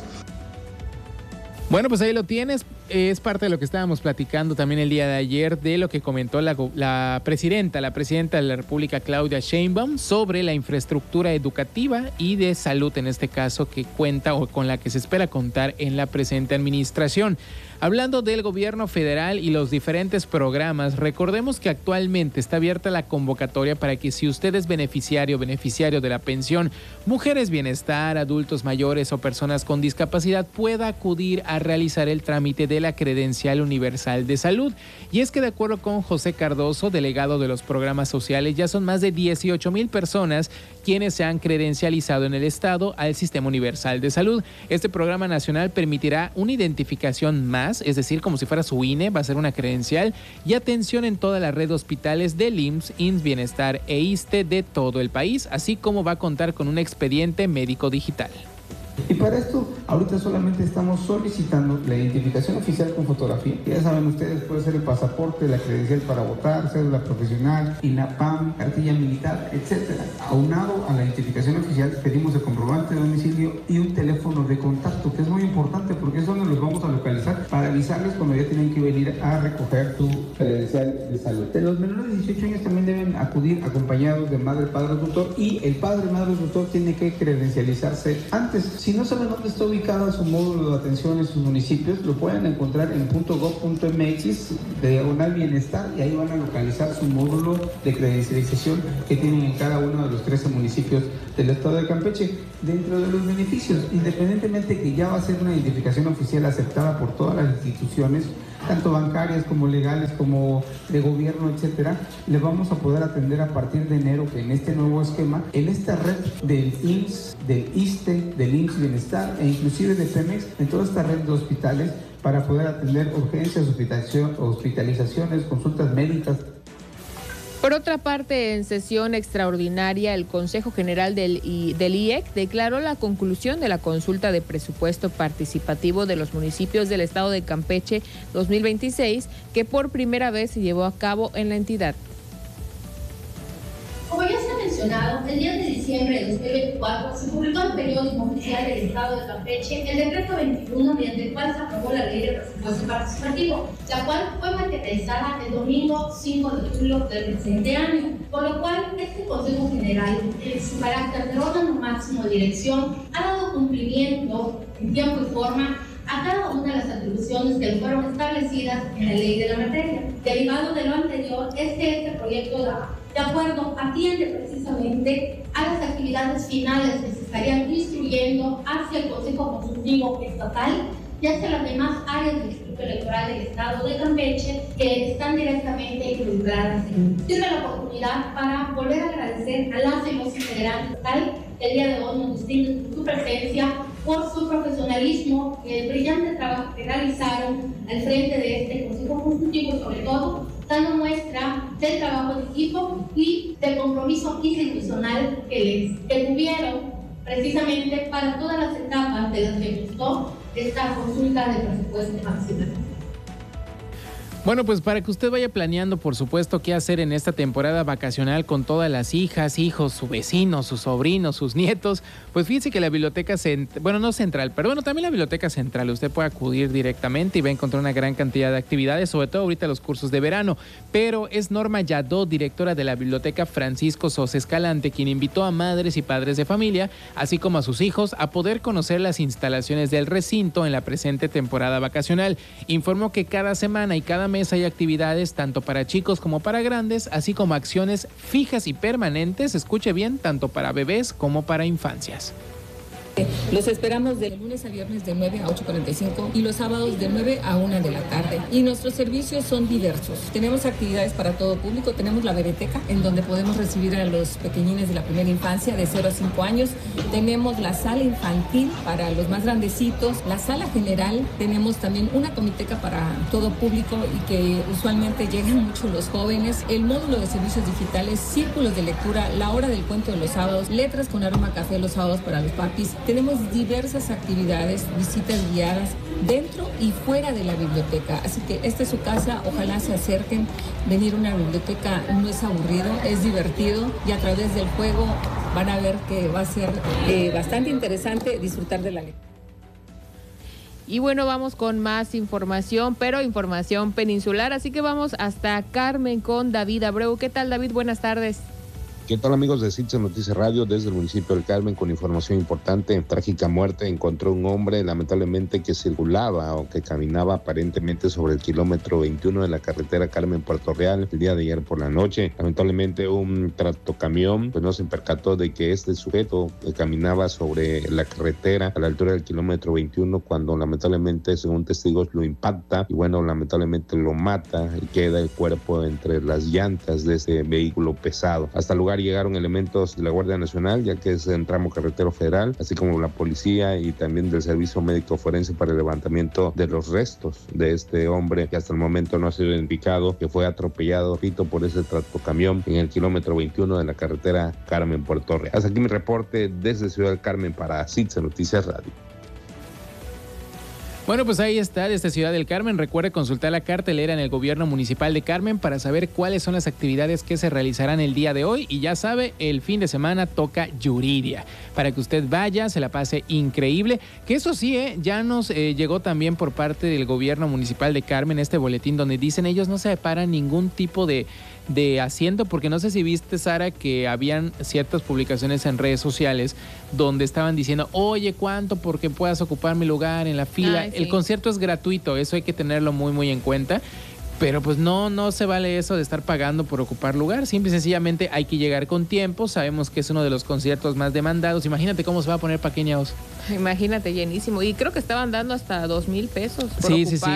Bueno, pues ahí lo tienes. Es parte de lo que estábamos platicando también el día de ayer, de lo que comentó la, la presidenta, la presidenta de la República, Claudia Sheinbaum, sobre la infraestructura educativa y de salud, en este caso, que cuenta o con la que se espera contar en la presente administración. Hablando del gobierno federal y los diferentes programas, recordemos que actualmente está abierta la convocatoria para que si usted es beneficiario o beneficiario de la pensión Mujeres Bienestar, adultos mayores o personas con discapacidad, pueda acudir a realizar el trámite de la Credencial Universal de Salud. Y es que de acuerdo con José Cardoso, delegado de los programas sociales, ya son más de dieciocho mil personas quienes se han credencializado en el Estado al Sistema Universal de Salud. Este programa nacional permitirá una identificación más, es decir, como si fuera su I N E, va a ser una credencial, y atención en toda la red de hospitales del I M S S, I M S S Bienestar e ISSSTE de todo el país, así como va a contar con un expediente médico digital. Y para esto, ahorita solamente estamos solicitando la identificación oficial con fotografía. Ya saben ustedes, puede ser el pasaporte, la credencial para votar, cédula profesional, INAPAM, cartilla militar, etcétera. Aunado a la identificación oficial, pedimos el comprobante de domicilio y un teléfono de contacto, que es muy importante porque es donde los vamos a localizar para avisarles cuando ya tienen que venir a recoger tu credencial de salud. De los menores de dieciocho años también deben acudir acompañados de madre, padre o tutor, y el padre, madre o tutor tiene que credencializarse antes. Si no saben dónde está ubicado su módulo de atención en sus municipios, lo pueden encontrar en .gov punto m x, diagonal bienestar, y ahí van a localizar su módulo de credencialización que tienen en cada uno de los trece municipios del estado de Campeche. Dentro de los beneficios, independientemente que ya va a ser una identificación oficial aceptada por todas las instituciones, tanto bancarias como legales, como de gobierno, etcétera, le vamos a poder atender a partir de enero, que en este nuevo esquema, en esta red del I M S S, del ISSSTE, del I M S S Bienestar e inclusive de Pemex, en toda esta red de hospitales, para poder atender urgencias, hospitalización, hospitalizaciones, consultas médicas. Por otra parte, en sesión extraordinaria, el Consejo General del, I, del I E C declaró la conclusión de la consulta de presupuesto participativo de los municipios del estado de Campeche dos mil veintiséis, que por primera vez se llevó a cabo en la entidad. Como ya se ha mencionado, el diez de diciembre de dos mil veinticuatro se publicó en el periódico oficial del Estado de Campeche el decreto veintiuno, mediante el cual se aprobó la ley de presupuesto participativo, la cual fue materializada el domingo cinco de julio del presente año, por lo cual este Consejo General, en su carácter de órgano máximo de dirección, ha dado cumplimiento en tiempo y forma a cada una de las atribuciones que fueron establecidas en la ley de la materia. Derivado de lo anterior es que este proyecto de De acuerdo, atiende precisamente a las actividades finales que se estarían instruyendo hacia el Consejo Consultivo Estatal y hacia las demás áreas del Instituto Electoral del Estado de Campeche que están directamente involucradas en. Sirve la oportunidad para volver a agradecer a las y los integrantes estatal que el día de hoy nos distinguen por su presencia, por su profesionalismo y el brillante trabajo que realizaron al frente de este Consejo Consultivo y sobre todo dando muestra del trabajo de equipo y del compromiso institucional que les que tuvieron precisamente para todas las etapas de las que costó esta consulta de presupuesto nacional. Bueno, pues para que usted vaya planeando, por supuesto, qué hacer en esta temporada vacacional con todas las hijas, hijos, sus vecinos, sus sobrinos, sus nietos, pues fíjense que la biblioteca, cent- bueno, no central, pero bueno, también la biblioteca central, usted puede acudir directamente y va a encontrar una gran cantidad de actividades, sobre todo ahorita los cursos de verano, pero es Norma Yadó, directora de la Biblioteca Francisco Sosa Escalante, quien invitó a madres y padres de familia, así como a sus hijos, a poder conocer las instalaciones del recinto en la presente temporada vacacional. Informó que cada semana y cada mes hay actividades tanto para chicos como para grandes, así como acciones fijas y permanentes, escuche bien, tanto para bebés como para infancias. Los esperamos de lunes a viernes de nueve a ocho cuarenta y cinco y los sábados de nueve a una de la tarde. Y nuestros servicios son diversos. Tenemos actividades para todo público. Tenemos la bebeteca, en donde podemos recibir a los pequeñines de la primera infancia de cero a cinco años. Tenemos la sala infantil para los más grandecitos. La sala general. Tenemos también una comiteca para todo público y que usualmente llegan mucho los jóvenes. El módulo de servicios digitales, círculos de lectura, la hora del cuento de los sábados, letras con aroma café los sábados para los papis. Tenemos diversas actividades, visitas guiadas dentro y fuera de la biblioteca. Así que esta es su casa, ojalá se acerquen. Venir a una biblioteca no es aburrido, es divertido y a través del juego van a ver que va a ser eh, bastante interesante disfrutar de la lectura. Y bueno, vamos con más información, pero información peninsular, así que vamos hasta Carmen con David Abreu. ¿Qué tal, David? Buenas tardes. ¿Qué tal, amigos de Citze Noticias Radio? Desde el municipio del Carmen con información importante. Trágica muerte encontró un hombre lamentablemente que circulaba o que caminaba aparentemente sobre el kilómetro veintiuno de la carretera Carmen-Puerto Real el día de ayer por la noche. Lamentablemente un tractocamión pues no se percató de que este sujeto caminaba sobre la carretera a la altura del kilómetro veintiuno cuando lamentablemente, según testigos, lo impacta y bueno, lamentablemente lo mata y queda el cuerpo entre las llantas de ese vehículo pesado. Hasta el lugar llegaron elementos de la Guardia Nacional, ya que es en tramo carretero federal, así como la policía y también del Servicio Médico Forense para el levantamiento de los restos de este hombre que hasta el momento no ha sido identificado, que fue atropellado, repito, por ese tractocamión en el kilómetro veintiuno de la carretera Carmen-Puerto Real. Hasta aquí mi reporte desde Ciudad del Carmen para Citze Noticias Radio. Bueno, pues ahí está, desde Ciudad del Carmen. Recuerde consultar la cartelera en el gobierno municipal de Carmen para saber cuáles son las actividades que se realizarán el día de hoy. Y ya sabe, el fin de semana toca Yuriria, para que usted vaya, se la pase increíble. Que eso sí, eh, ya nos eh, llegó también por parte del gobierno municipal de Carmen este boletín donde dicen ellos no se separan ningún tipo de... de asiento, porque no sé si viste, Sara, que habían ciertas publicaciones en redes sociales donde estaban diciendo, oye, ¿cuánto? Porque puedas ocupar mi lugar en la fila. Ay, sí. El concierto es gratuito, eso hay que tenerlo muy, muy en cuenta. Pero pues no, no se vale eso de estar pagando por ocupar lugar. Simple y sencillamente hay que llegar con tiempo. Sabemos que es uno de los conciertos más demandados. Imagínate cómo se va a poner Paqueñaos. Imagínate, llenísimo. Y creo que estaban dando hasta dos mil pesos por sí, ocupar sí, sí. un lugar.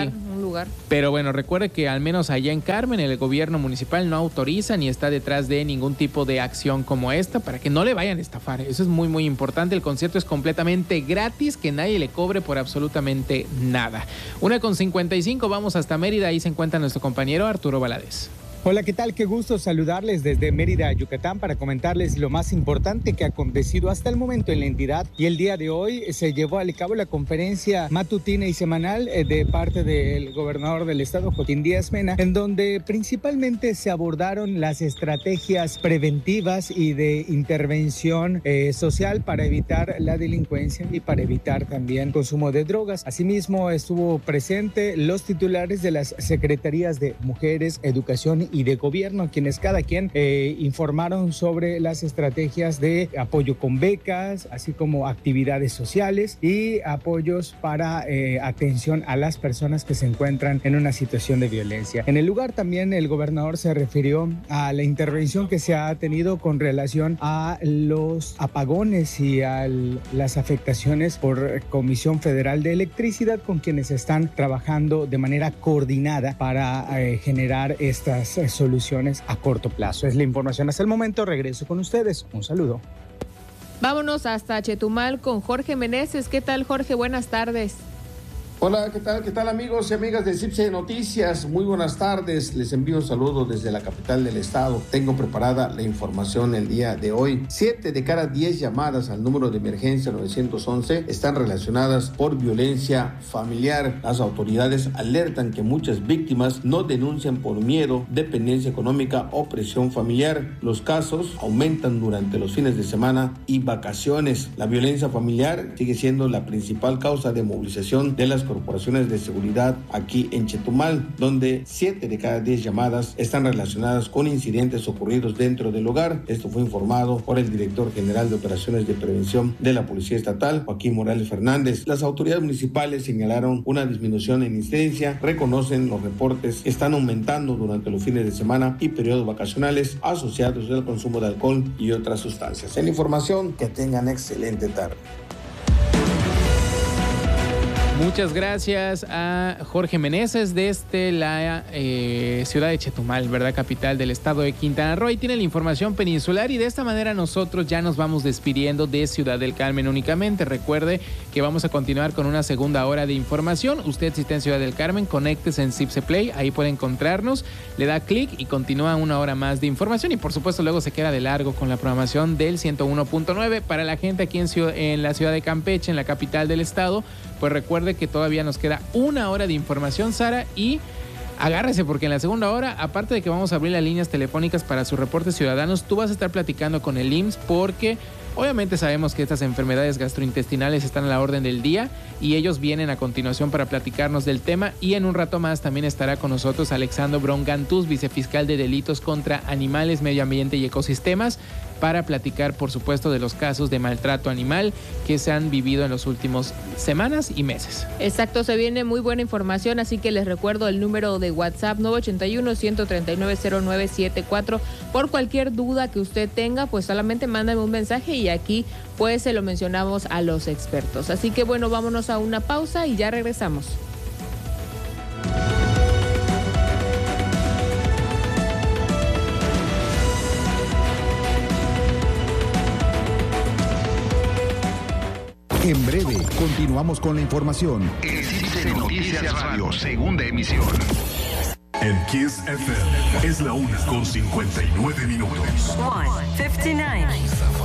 lugar. Pero bueno, recuerde que al menos allá en Carmen el gobierno municipal no autoriza ni está detrás de ningún tipo de acción como esta para que no le vayan a estafar. Eso es muy muy importante. El concierto es completamente gratis, que nadie le cobre por absolutamente nada. Una con cincuenta y cinco, vamos hasta Mérida. Ahí se encuentra nuestro compañero Arturo Valadez. Hola, ¿qué tal? Qué gusto saludarles desde Mérida, Yucatán, para comentarles lo más importante que ha acontecido hasta el momento en la entidad. Y el día de hoy se llevó a cabo la conferencia matutina y semanal de parte del gobernador del estado, Joaquín Díaz Mena, en donde principalmente se abordaron las estrategias preventivas y de intervención eh, social para evitar la delincuencia y para evitar también el consumo de drogas. Asimismo, estuvo presente los titulares de las secretarías de Mujeres, Educación y de Gobierno, quienes cada quien eh, informaron sobre las estrategias de apoyo con becas, así como actividades sociales y apoyos para eh, atención a las personas que se encuentran en una situación de violencia. En el lugar también el gobernador se refirió a la intervención que se ha tenido con relación a los apagones y a las afectaciones por Comisión Federal de Electricidad, con quienes están trabajando de manera coordinada para eh, generar estas soluciones a corto plazo. Es la información hasta el momento. Regreso con ustedes. Un saludo. Vámonos hasta Chetumal con Jorge Meneses. ¿Qué tal, Jorge? Buenas tardes. Hola, ¿qué tal? ¿Qué tal, amigos y amigas de CIPSE Noticias? Muy buenas tardes. Les envío un saludo desde la capital del estado. Tengo preparada la información el día de hoy. Siete de cada diez llamadas al número de emergencia nueve once están relacionadas por violencia familiar. Las autoridades alertan que muchas víctimas no denuncian por miedo, dependencia económica o presión familiar. Los casos aumentan durante los fines de semana y vacaciones. La violencia familiar sigue siendo la principal causa de movilización de las corporaciones de seguridad aquí en Chetumal, donde siete de cada diez llamadas están relacionadas con incidentes ocurridos dentro del hogar. Esto fue informado por el director general de Operaciones de Prevención de la Policía Estatal, Joaquín Morales Fernández. Las autoridades municipales señalaron una disminución en incidencia, reconocen los reportes que están aumentando durante los fines de semana y periodos vacacionales asociados al consumo de alcohol y otras sustancias. En información, que tengan excelente tarde. Muchas gracias a Jorge Meneses desde la eh, ciudad de Chetumal, ¿verdad? Capital del estado de Quintana Roo. Ahí tiene la información peninsular y de esta manera nosotros ya nos vamos despidiendo de Ciudad del Carmen únicamente. Recuerde que vamos a continuar con una segunda hora de información. Usted, si está en Ciudad del Carmen, conéctese en CIPSE Play, ahí puede encontrarnos, le da clic y continúa una hora más de información y por supuesto luego se queda de largo con la programación del ciento uno punto nueve. Para la gente aquí en, ciudad, en la ciudad de Campeche, en la capital del estado, pues recuerde que todavía nos queda una hora de información, Sara, y agárrese porque en la segunda hora, aparte de que vamos a abrir las líneas telefónicas para sus reportes ciudadanos, tú vas a estar platicando con el I M S S porque obviamente sabemos que estas enfermedades gastrointestinales están a la orden del día y ellos vienen a continuación para platicarnos del tema y en un rato más también estará con nosotros Alexandro Brongantus, vicefiscal de Delitos contra Animales, Medio Ambiente y Ecosistemas, para platicar, por supuesto, de los casos de maltrato animal que se han vivido en los últimos semanas y meses. Exacto, se viene muy buena información, así que les recuerdo el número de WhatsApp nueve ocho uno, uno tres nueve, cero nueve siete cuatro. Por cualquier duda que usted tenga, pues solamente mándame un mensaje y aquí pues se lo mencionamos a los expertos. Así que bueno, vámonos a una pausa y ya regresamos. En breve, continuamos con la información. En CIPSE Noticias Radio, segunda emisión. En Kiss F M es la una con cincuenta y nueve minutos. one fifty-nine.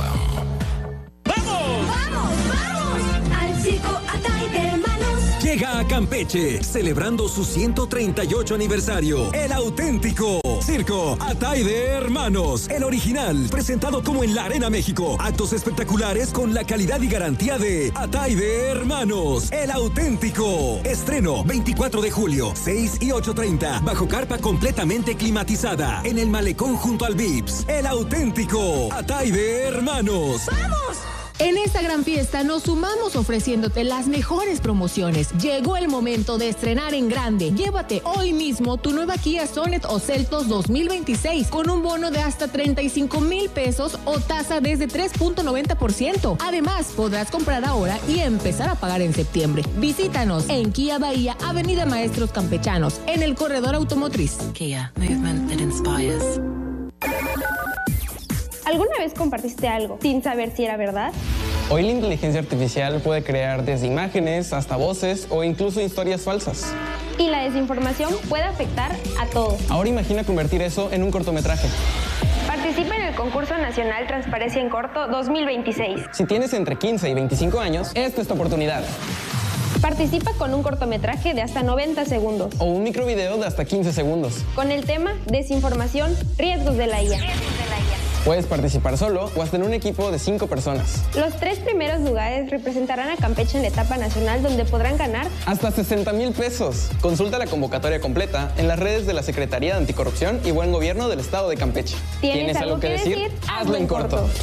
¡Vamos! ¡Vamos, vamos! Al circo Ataide, hermanos. Llega a Campeche, celebrando su ciento treinta y ocho aniversario, el auténtico Circo Ataide Hermanos, el original, presentado como en la Arena México. Actos espectaculares con la calidad y garantía de Ataide Hermanos, el auténtico. Estreno veinticuatro de julio, seis y ocho treinta, bajo carpa completamente climatizada, en el malecón junto al Vips. El auténtico Ataide Hermanos. ¡Vamos! En esta gran fiesta nos sumamos ofreciéndote las mejores promociones. Llegó el momento de estrenar en grande. Llévate hoy mismo tu nueva Kia Sonet o Seltos dos mil veintiséis con un bono de hasta treinta y cinco mil pesos o tasa desde tres punto noventa por ciento. Además, podrás comprar ahora y empezar a pagar en septiembre. Visítanos en Kia Bahía, Avenida Maestros Campechanos, en el corredor automotriz. Kia, movement that inspires. ¿Alguna vez compartiste algo sin saber si era verdad? Hoy la inteligencia artificial puede crear desde imágenes hasta voces o incluso historias falsas. Y la desinformación puede afectar a todos. Ahora imagina convertir eso en un cortometraje. Participa en el concurso nacional Transparencia en Corto dos mil veintiséis. Si tienes entre quince y veinticinco años, esta es tu oportunidad. Participa con un cortometraje de hasta noventa segundos. O un microvideo de hasta quince segundos. Con el tema Desinformación, riesgos de la I A. Puedes participar solo o hasta en un equipo de cinco personas. Los tres primeros lugares representarán a Campeche en la etapa nacional, donde podrán ganar hasta sesenta mil pesos. Consulta la convocatoria completa en las redes de la Secretaría de Anticorrupción y Buen Gobierno del Estado de Campeche. ¿Tienes, ¿Tienes algo, algo que decir? decir? Hazlo en corto. corto.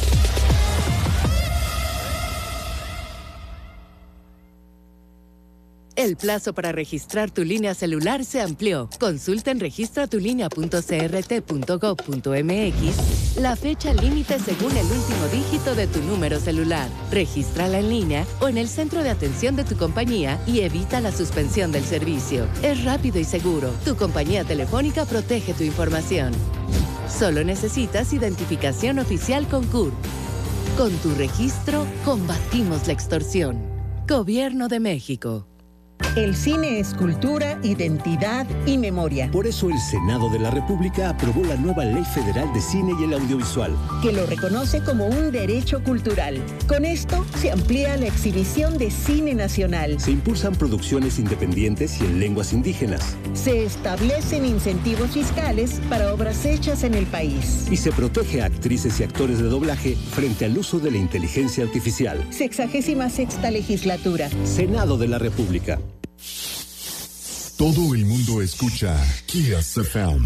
El plazo para registrar tu línea celular se amplió. Consulta en registra tu línea punto c r t punto gov punto m x la fecha límite según el último dígito de tu número celular. Regístrala en línea o en el centro de atención de tu compañía y evita la suspensión del servicio. Es rápido y seguro. Tu compañía telefónica protege tu información. Solo necesitas identificación oficial con C U R. Con tu registro, combatimos la extorsión. Gobierno de México. El cine es cultura, identidad y memoria. Por eso el Senado de la República aprobó la nueva Ley Federal de Cine y el Audiovisual, que lo reconoce como un derecho cultural. Con esto se amplía la exhibición de cine nacional. Se impulsan producciones independientes y en lenguas indígenas. Se establecen incentivos fiscales para obras hechas en el país. Y se protege a actrices y actores de doblaje frente al uso de la inteligencia artificial. Sexagésima sexta legislatura. Senado de la República. Todo el mundo escucha Kiss F M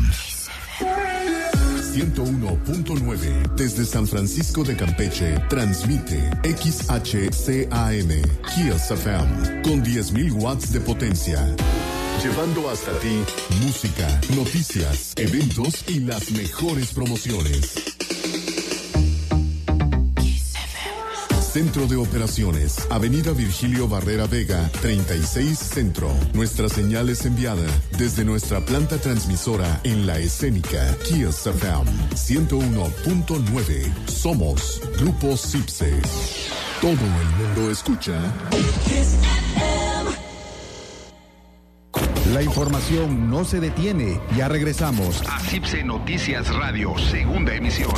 ciento uno punto nueve desde San Francisco de Campeche. Transmite X H C A M Kiss F M con diez mil watts de potencia, llevando hasta ti música, noticias, eventos y las mejores promociones. Centro de Operaciones, Avenida Virgilio Barrera Vega, treinta y seis Centro. Nuestra señal es enviada desde nuestra planta transmisora en la escénica Kiss F M ciento uno punto nueve. Somos Grupo CIPSE. Todo el mundo escucha Kiss F M. La información no se detiene. Ya regresamos a CIPSE Noticias Radio, segunda emisión.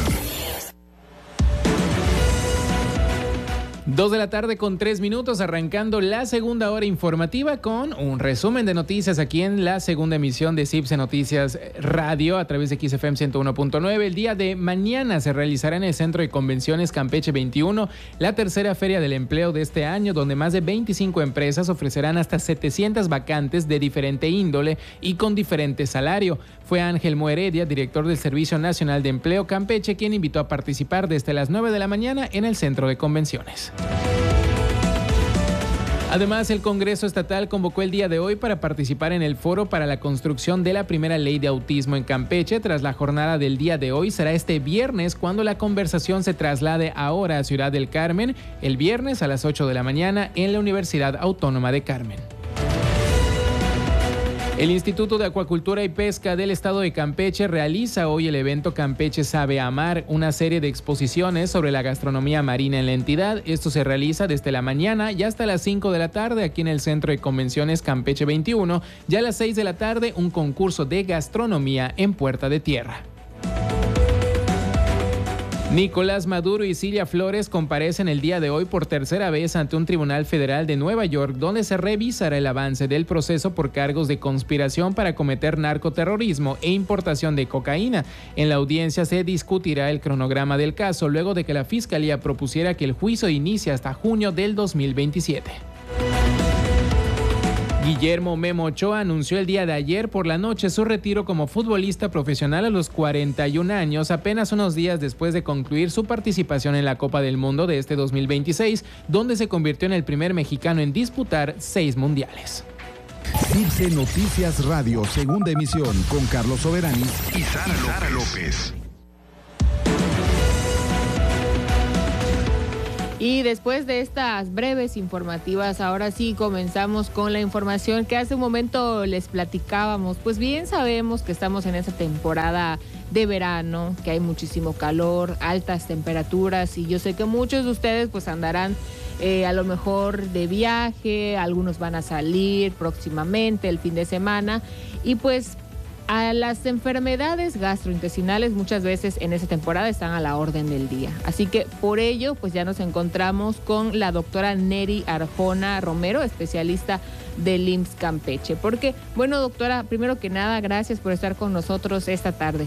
Dos de la tarde con tres minutos, arrancando la segunda hora informativa con un resumen de noticias aquí en la segunda emisión de CIPSE Noticias Radio a través de X F M ciento uno punto nueve. El día de mañana se realizará en el Centro de Convenciones Campeche veintiuno la tercera Feria del Empleo de este año, donde más de veinticinco empresas ofrecerán hasta setecientas vacantes de diferente índole y con diferente salario. Fue Ángel Moheredia, director del Servicio Nacional de Empleo Campeche, quien invitó a participar desde las nueve de la mañana en el Centro de Convenciones. Además, el Congreso Estatal convocó el día de hoy para participar en el foro para la construcción de la primera ley de autismo en Campeche. Tras la jornada del día de hoy, será este viernes cuando la conversación se traslade ahora a Ciudad del Carmen, el viernes a las ocho de la mañana en la Universidad Autónoma de Carmen. El Instituto de Acuacultura y Pesca del Estado de Campeche realiza hoy el evento Campeche Sabe Amar, una serie de exposiciones sobre la gastronomía marina en la entidad. Esto se realiza desde la mañana y hasta las cinco de la tarde aquí en el Centro de Convenciones Campeche veintiuno. Ya a las seis de la tarde, un concurso de gastronomía en Puerta de Tierra. Nicolás Maduro y Cilia Flores comparecen el día de hoy por tercera vez ante un tribunal federal de Nueva York, donde se revisará el avance del proceso por cargos de conspiración para cometer narcoterrorismo e importación de cocaína. En la audiencia se discutirá el cronograma del caso, luego de que la Fiscalía propusiera que el juicio inicie hasta junio del dos mil veintisiete. Guillermo Memo Ochoa anunció el día de ayer por la noche su retiro como futbolista profesional a los cuarenta y un años, apenas unos días después de concluir su participación en la Copa del Mundo de este dos mil veintiséis, donde se convirtió en el primer mexicano en disputar seis mundiales. Cipse Noticias Radio, segunda emisión, con Carlos Soberanis y Sara, Sara López. Y después de estas breves informativas, ahora sí comenzamos con la información que hace un momento les platicábamos. Pues bien sabemos que estamos en esa temporada de verano, que hay muchísimo calor, altas temperaturas, y yo sé que muchos de ustedes pues andarán eh, a lo mejor de viaje, algunos van a salir próximamente el fin de semana, y pues a las enfermedades gastrointestinales muchas veces en esa temporada están a la orden del día. Así que por ello, pues ya nos encontramos con la doctora Neri Arjona Romero, especialista del I M S S Campeche. Porque, bueno, doctora, primero que nada, gracias por estar con nosotros esta tarde.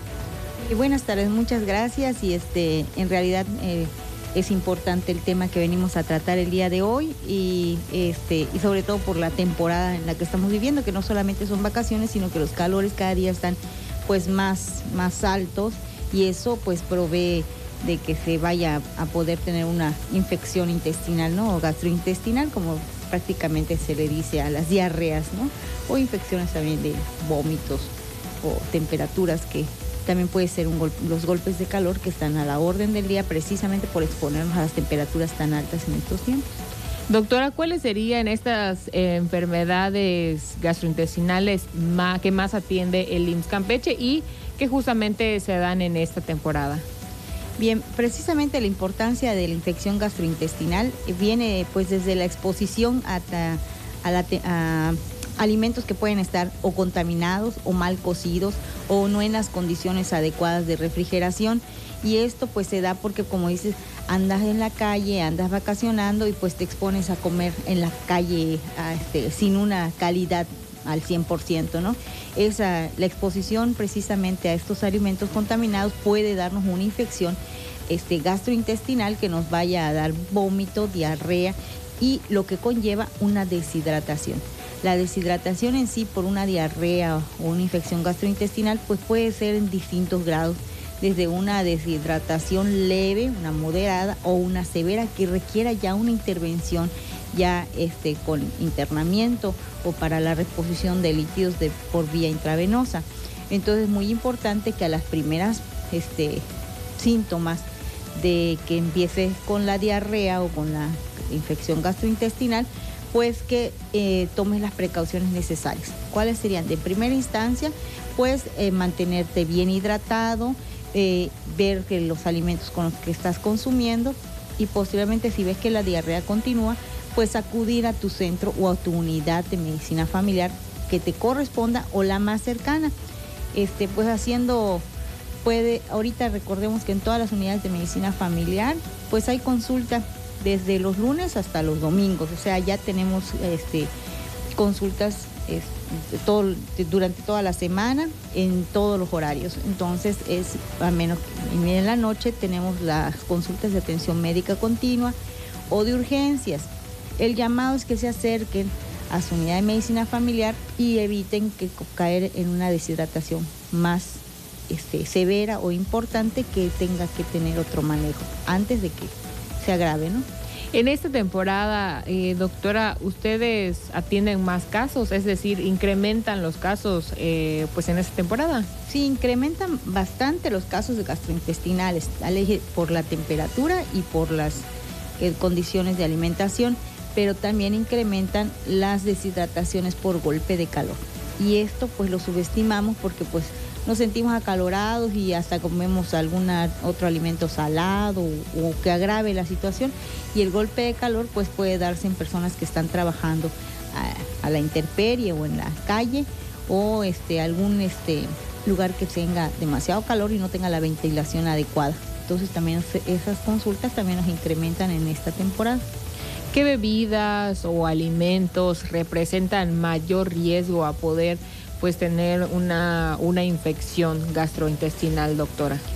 Y buenas tardes, muchas gracias. Y este, en realidad eh, es importante el tema que venimos a tratar el día de hoy y, este, y sobre todo por la temporada en la que estamos viviendo, que no solamente son vacaciones, sino que los calores cada día están pues más, más altos, y eso pues provee de que se vaya a poder tener una infección intestinal, ¿no? O gastrointestinal, como prácticamente se le dice a las diarreas, ¿no? O infecciones también de vómitos o temperaturas que también puede ser un gol- los golpes de calor que están a la orden del día precisamente por exponernos a las temperaturas tan altas en estos tiempos. Doctora, ¿cuáles serían estas eh, enfermedades gastrointestinales más, que más atiende el I M S S Campeche y que justamente se dan en esta temporada? Bien, precisamente la importancia de la infección gastrointestinal viene pues desde la exposición a, a, la, a alimentos que pueden estar o contaminados o mal cocidos o no en las condiciones adecuadas de refrigeración, y esto pues se da porque, como dices, andas en la calle, andas vacacionando y pues te expones a comer en la calle a este, sin una calidad al cien por ciento, ¿no? Esa, la exposición precisamente a estos alimentos contaminados puede darnos una infección este, gastrointestinal que nos vaya a dar vómito, diarrea y lo que conlleva una deshidratación. La deshidratación en sí por una diarrea o una infección gastrointestinal pues puede ser en distintos grados, desde una deshidratación leve, una moderada o una severa que requiera ya una intervención ya este, con internamiento o para la reposición de líquidos de, por vía intravenosa. Entonces es muy importante que a las primeras este, síntomas de que empiece con la diarrea o con la infección gastrointestinal, pues que eh, tomes las precauciones necesarias. ¿Cuáles serían? De primera instancia, pues eh, mantenerte bien hidratado, eh, ver que los alimentos con los que estás consumiendo, y posteriormente si ves que la diarrea continúa, pues acudir a tu centro o a tu unidad de medicina familiar que te corresponda o la más cercana. Este, pues haciendo, puede, ahorita recordemos que en todas las unidades de medicina familiar, pues hay consulta desde los lunes hasta los domingos, o sea, ya tenemos este, consultas este, todo, durante toda la semana en todos los horarios. Entonces, es a menos que en la noche tenemos las consultas de atención médica continua o de urgencias. El llamado es que se acerquen a su unidad de medicina familiar y eviten que caer en una deshidratación más este, severa o importante que tenga que tener otro manejo antes de que se agrave, ¿no? En esta temporada, eh, doctora, ¿ustedes atienden más casos? Es decir, ¿incrementan los casos eh, pues en esta temporada? Sí, incrementan bastante los casos de gastrointestinales por la temperatura y por las eh, condiciones de alimentación, pero también incrementan las deshidrataciones por golpe de calor. Y esto pues lo subestimamos porque pues nos sentimos acalorados y hasta comemos algún otro alimento salado o, o que agrave la situación, y el golpe de calor pues puede darse en personas que están trabajando a, a la intemperie o en la calle o este, algún este, lugar que tenga demasiado calor y no tenga la ventilación adecuada. Entonces también esas consultas también nos incrementan en esta temporada. ¿Qué bebidas o alimentos representan mayor riesgo a poder pues tener una, una infección gastrointestinal, doctora?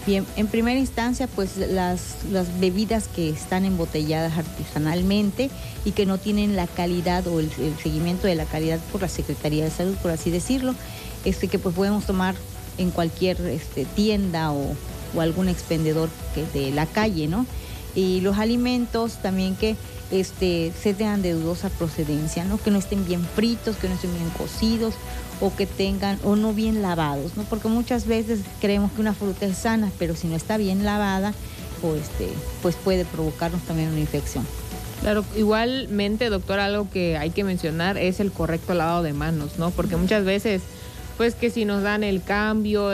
Bien, en primera instancia, pues las, las bebidas que están embotelladas artesanalmente y que no tienen la calidad o el, el seguimiento de la calidad por la Secretaría de Salud, por así decirlo, este, que pues podemos tomar en cualquier este, tienda o, o algún expendedor que de la calle, ¿no? Y los alimentos también que este, sean de dudosa procedencia, ¿no? Que no estén bien fritos, que no estén bien cocidos o que tengan o no bien lavados, ¿no? Porque muchas veces creemos que una fruta es sana, pero si no está bien lavada, o este, pues puede provocarnos también una infección. Claro, igualmente, doctora, algo que hay que mencionar es el correcto lavado de manos, ¿no? Porque muchas veces, pues que si nos dan el cambio,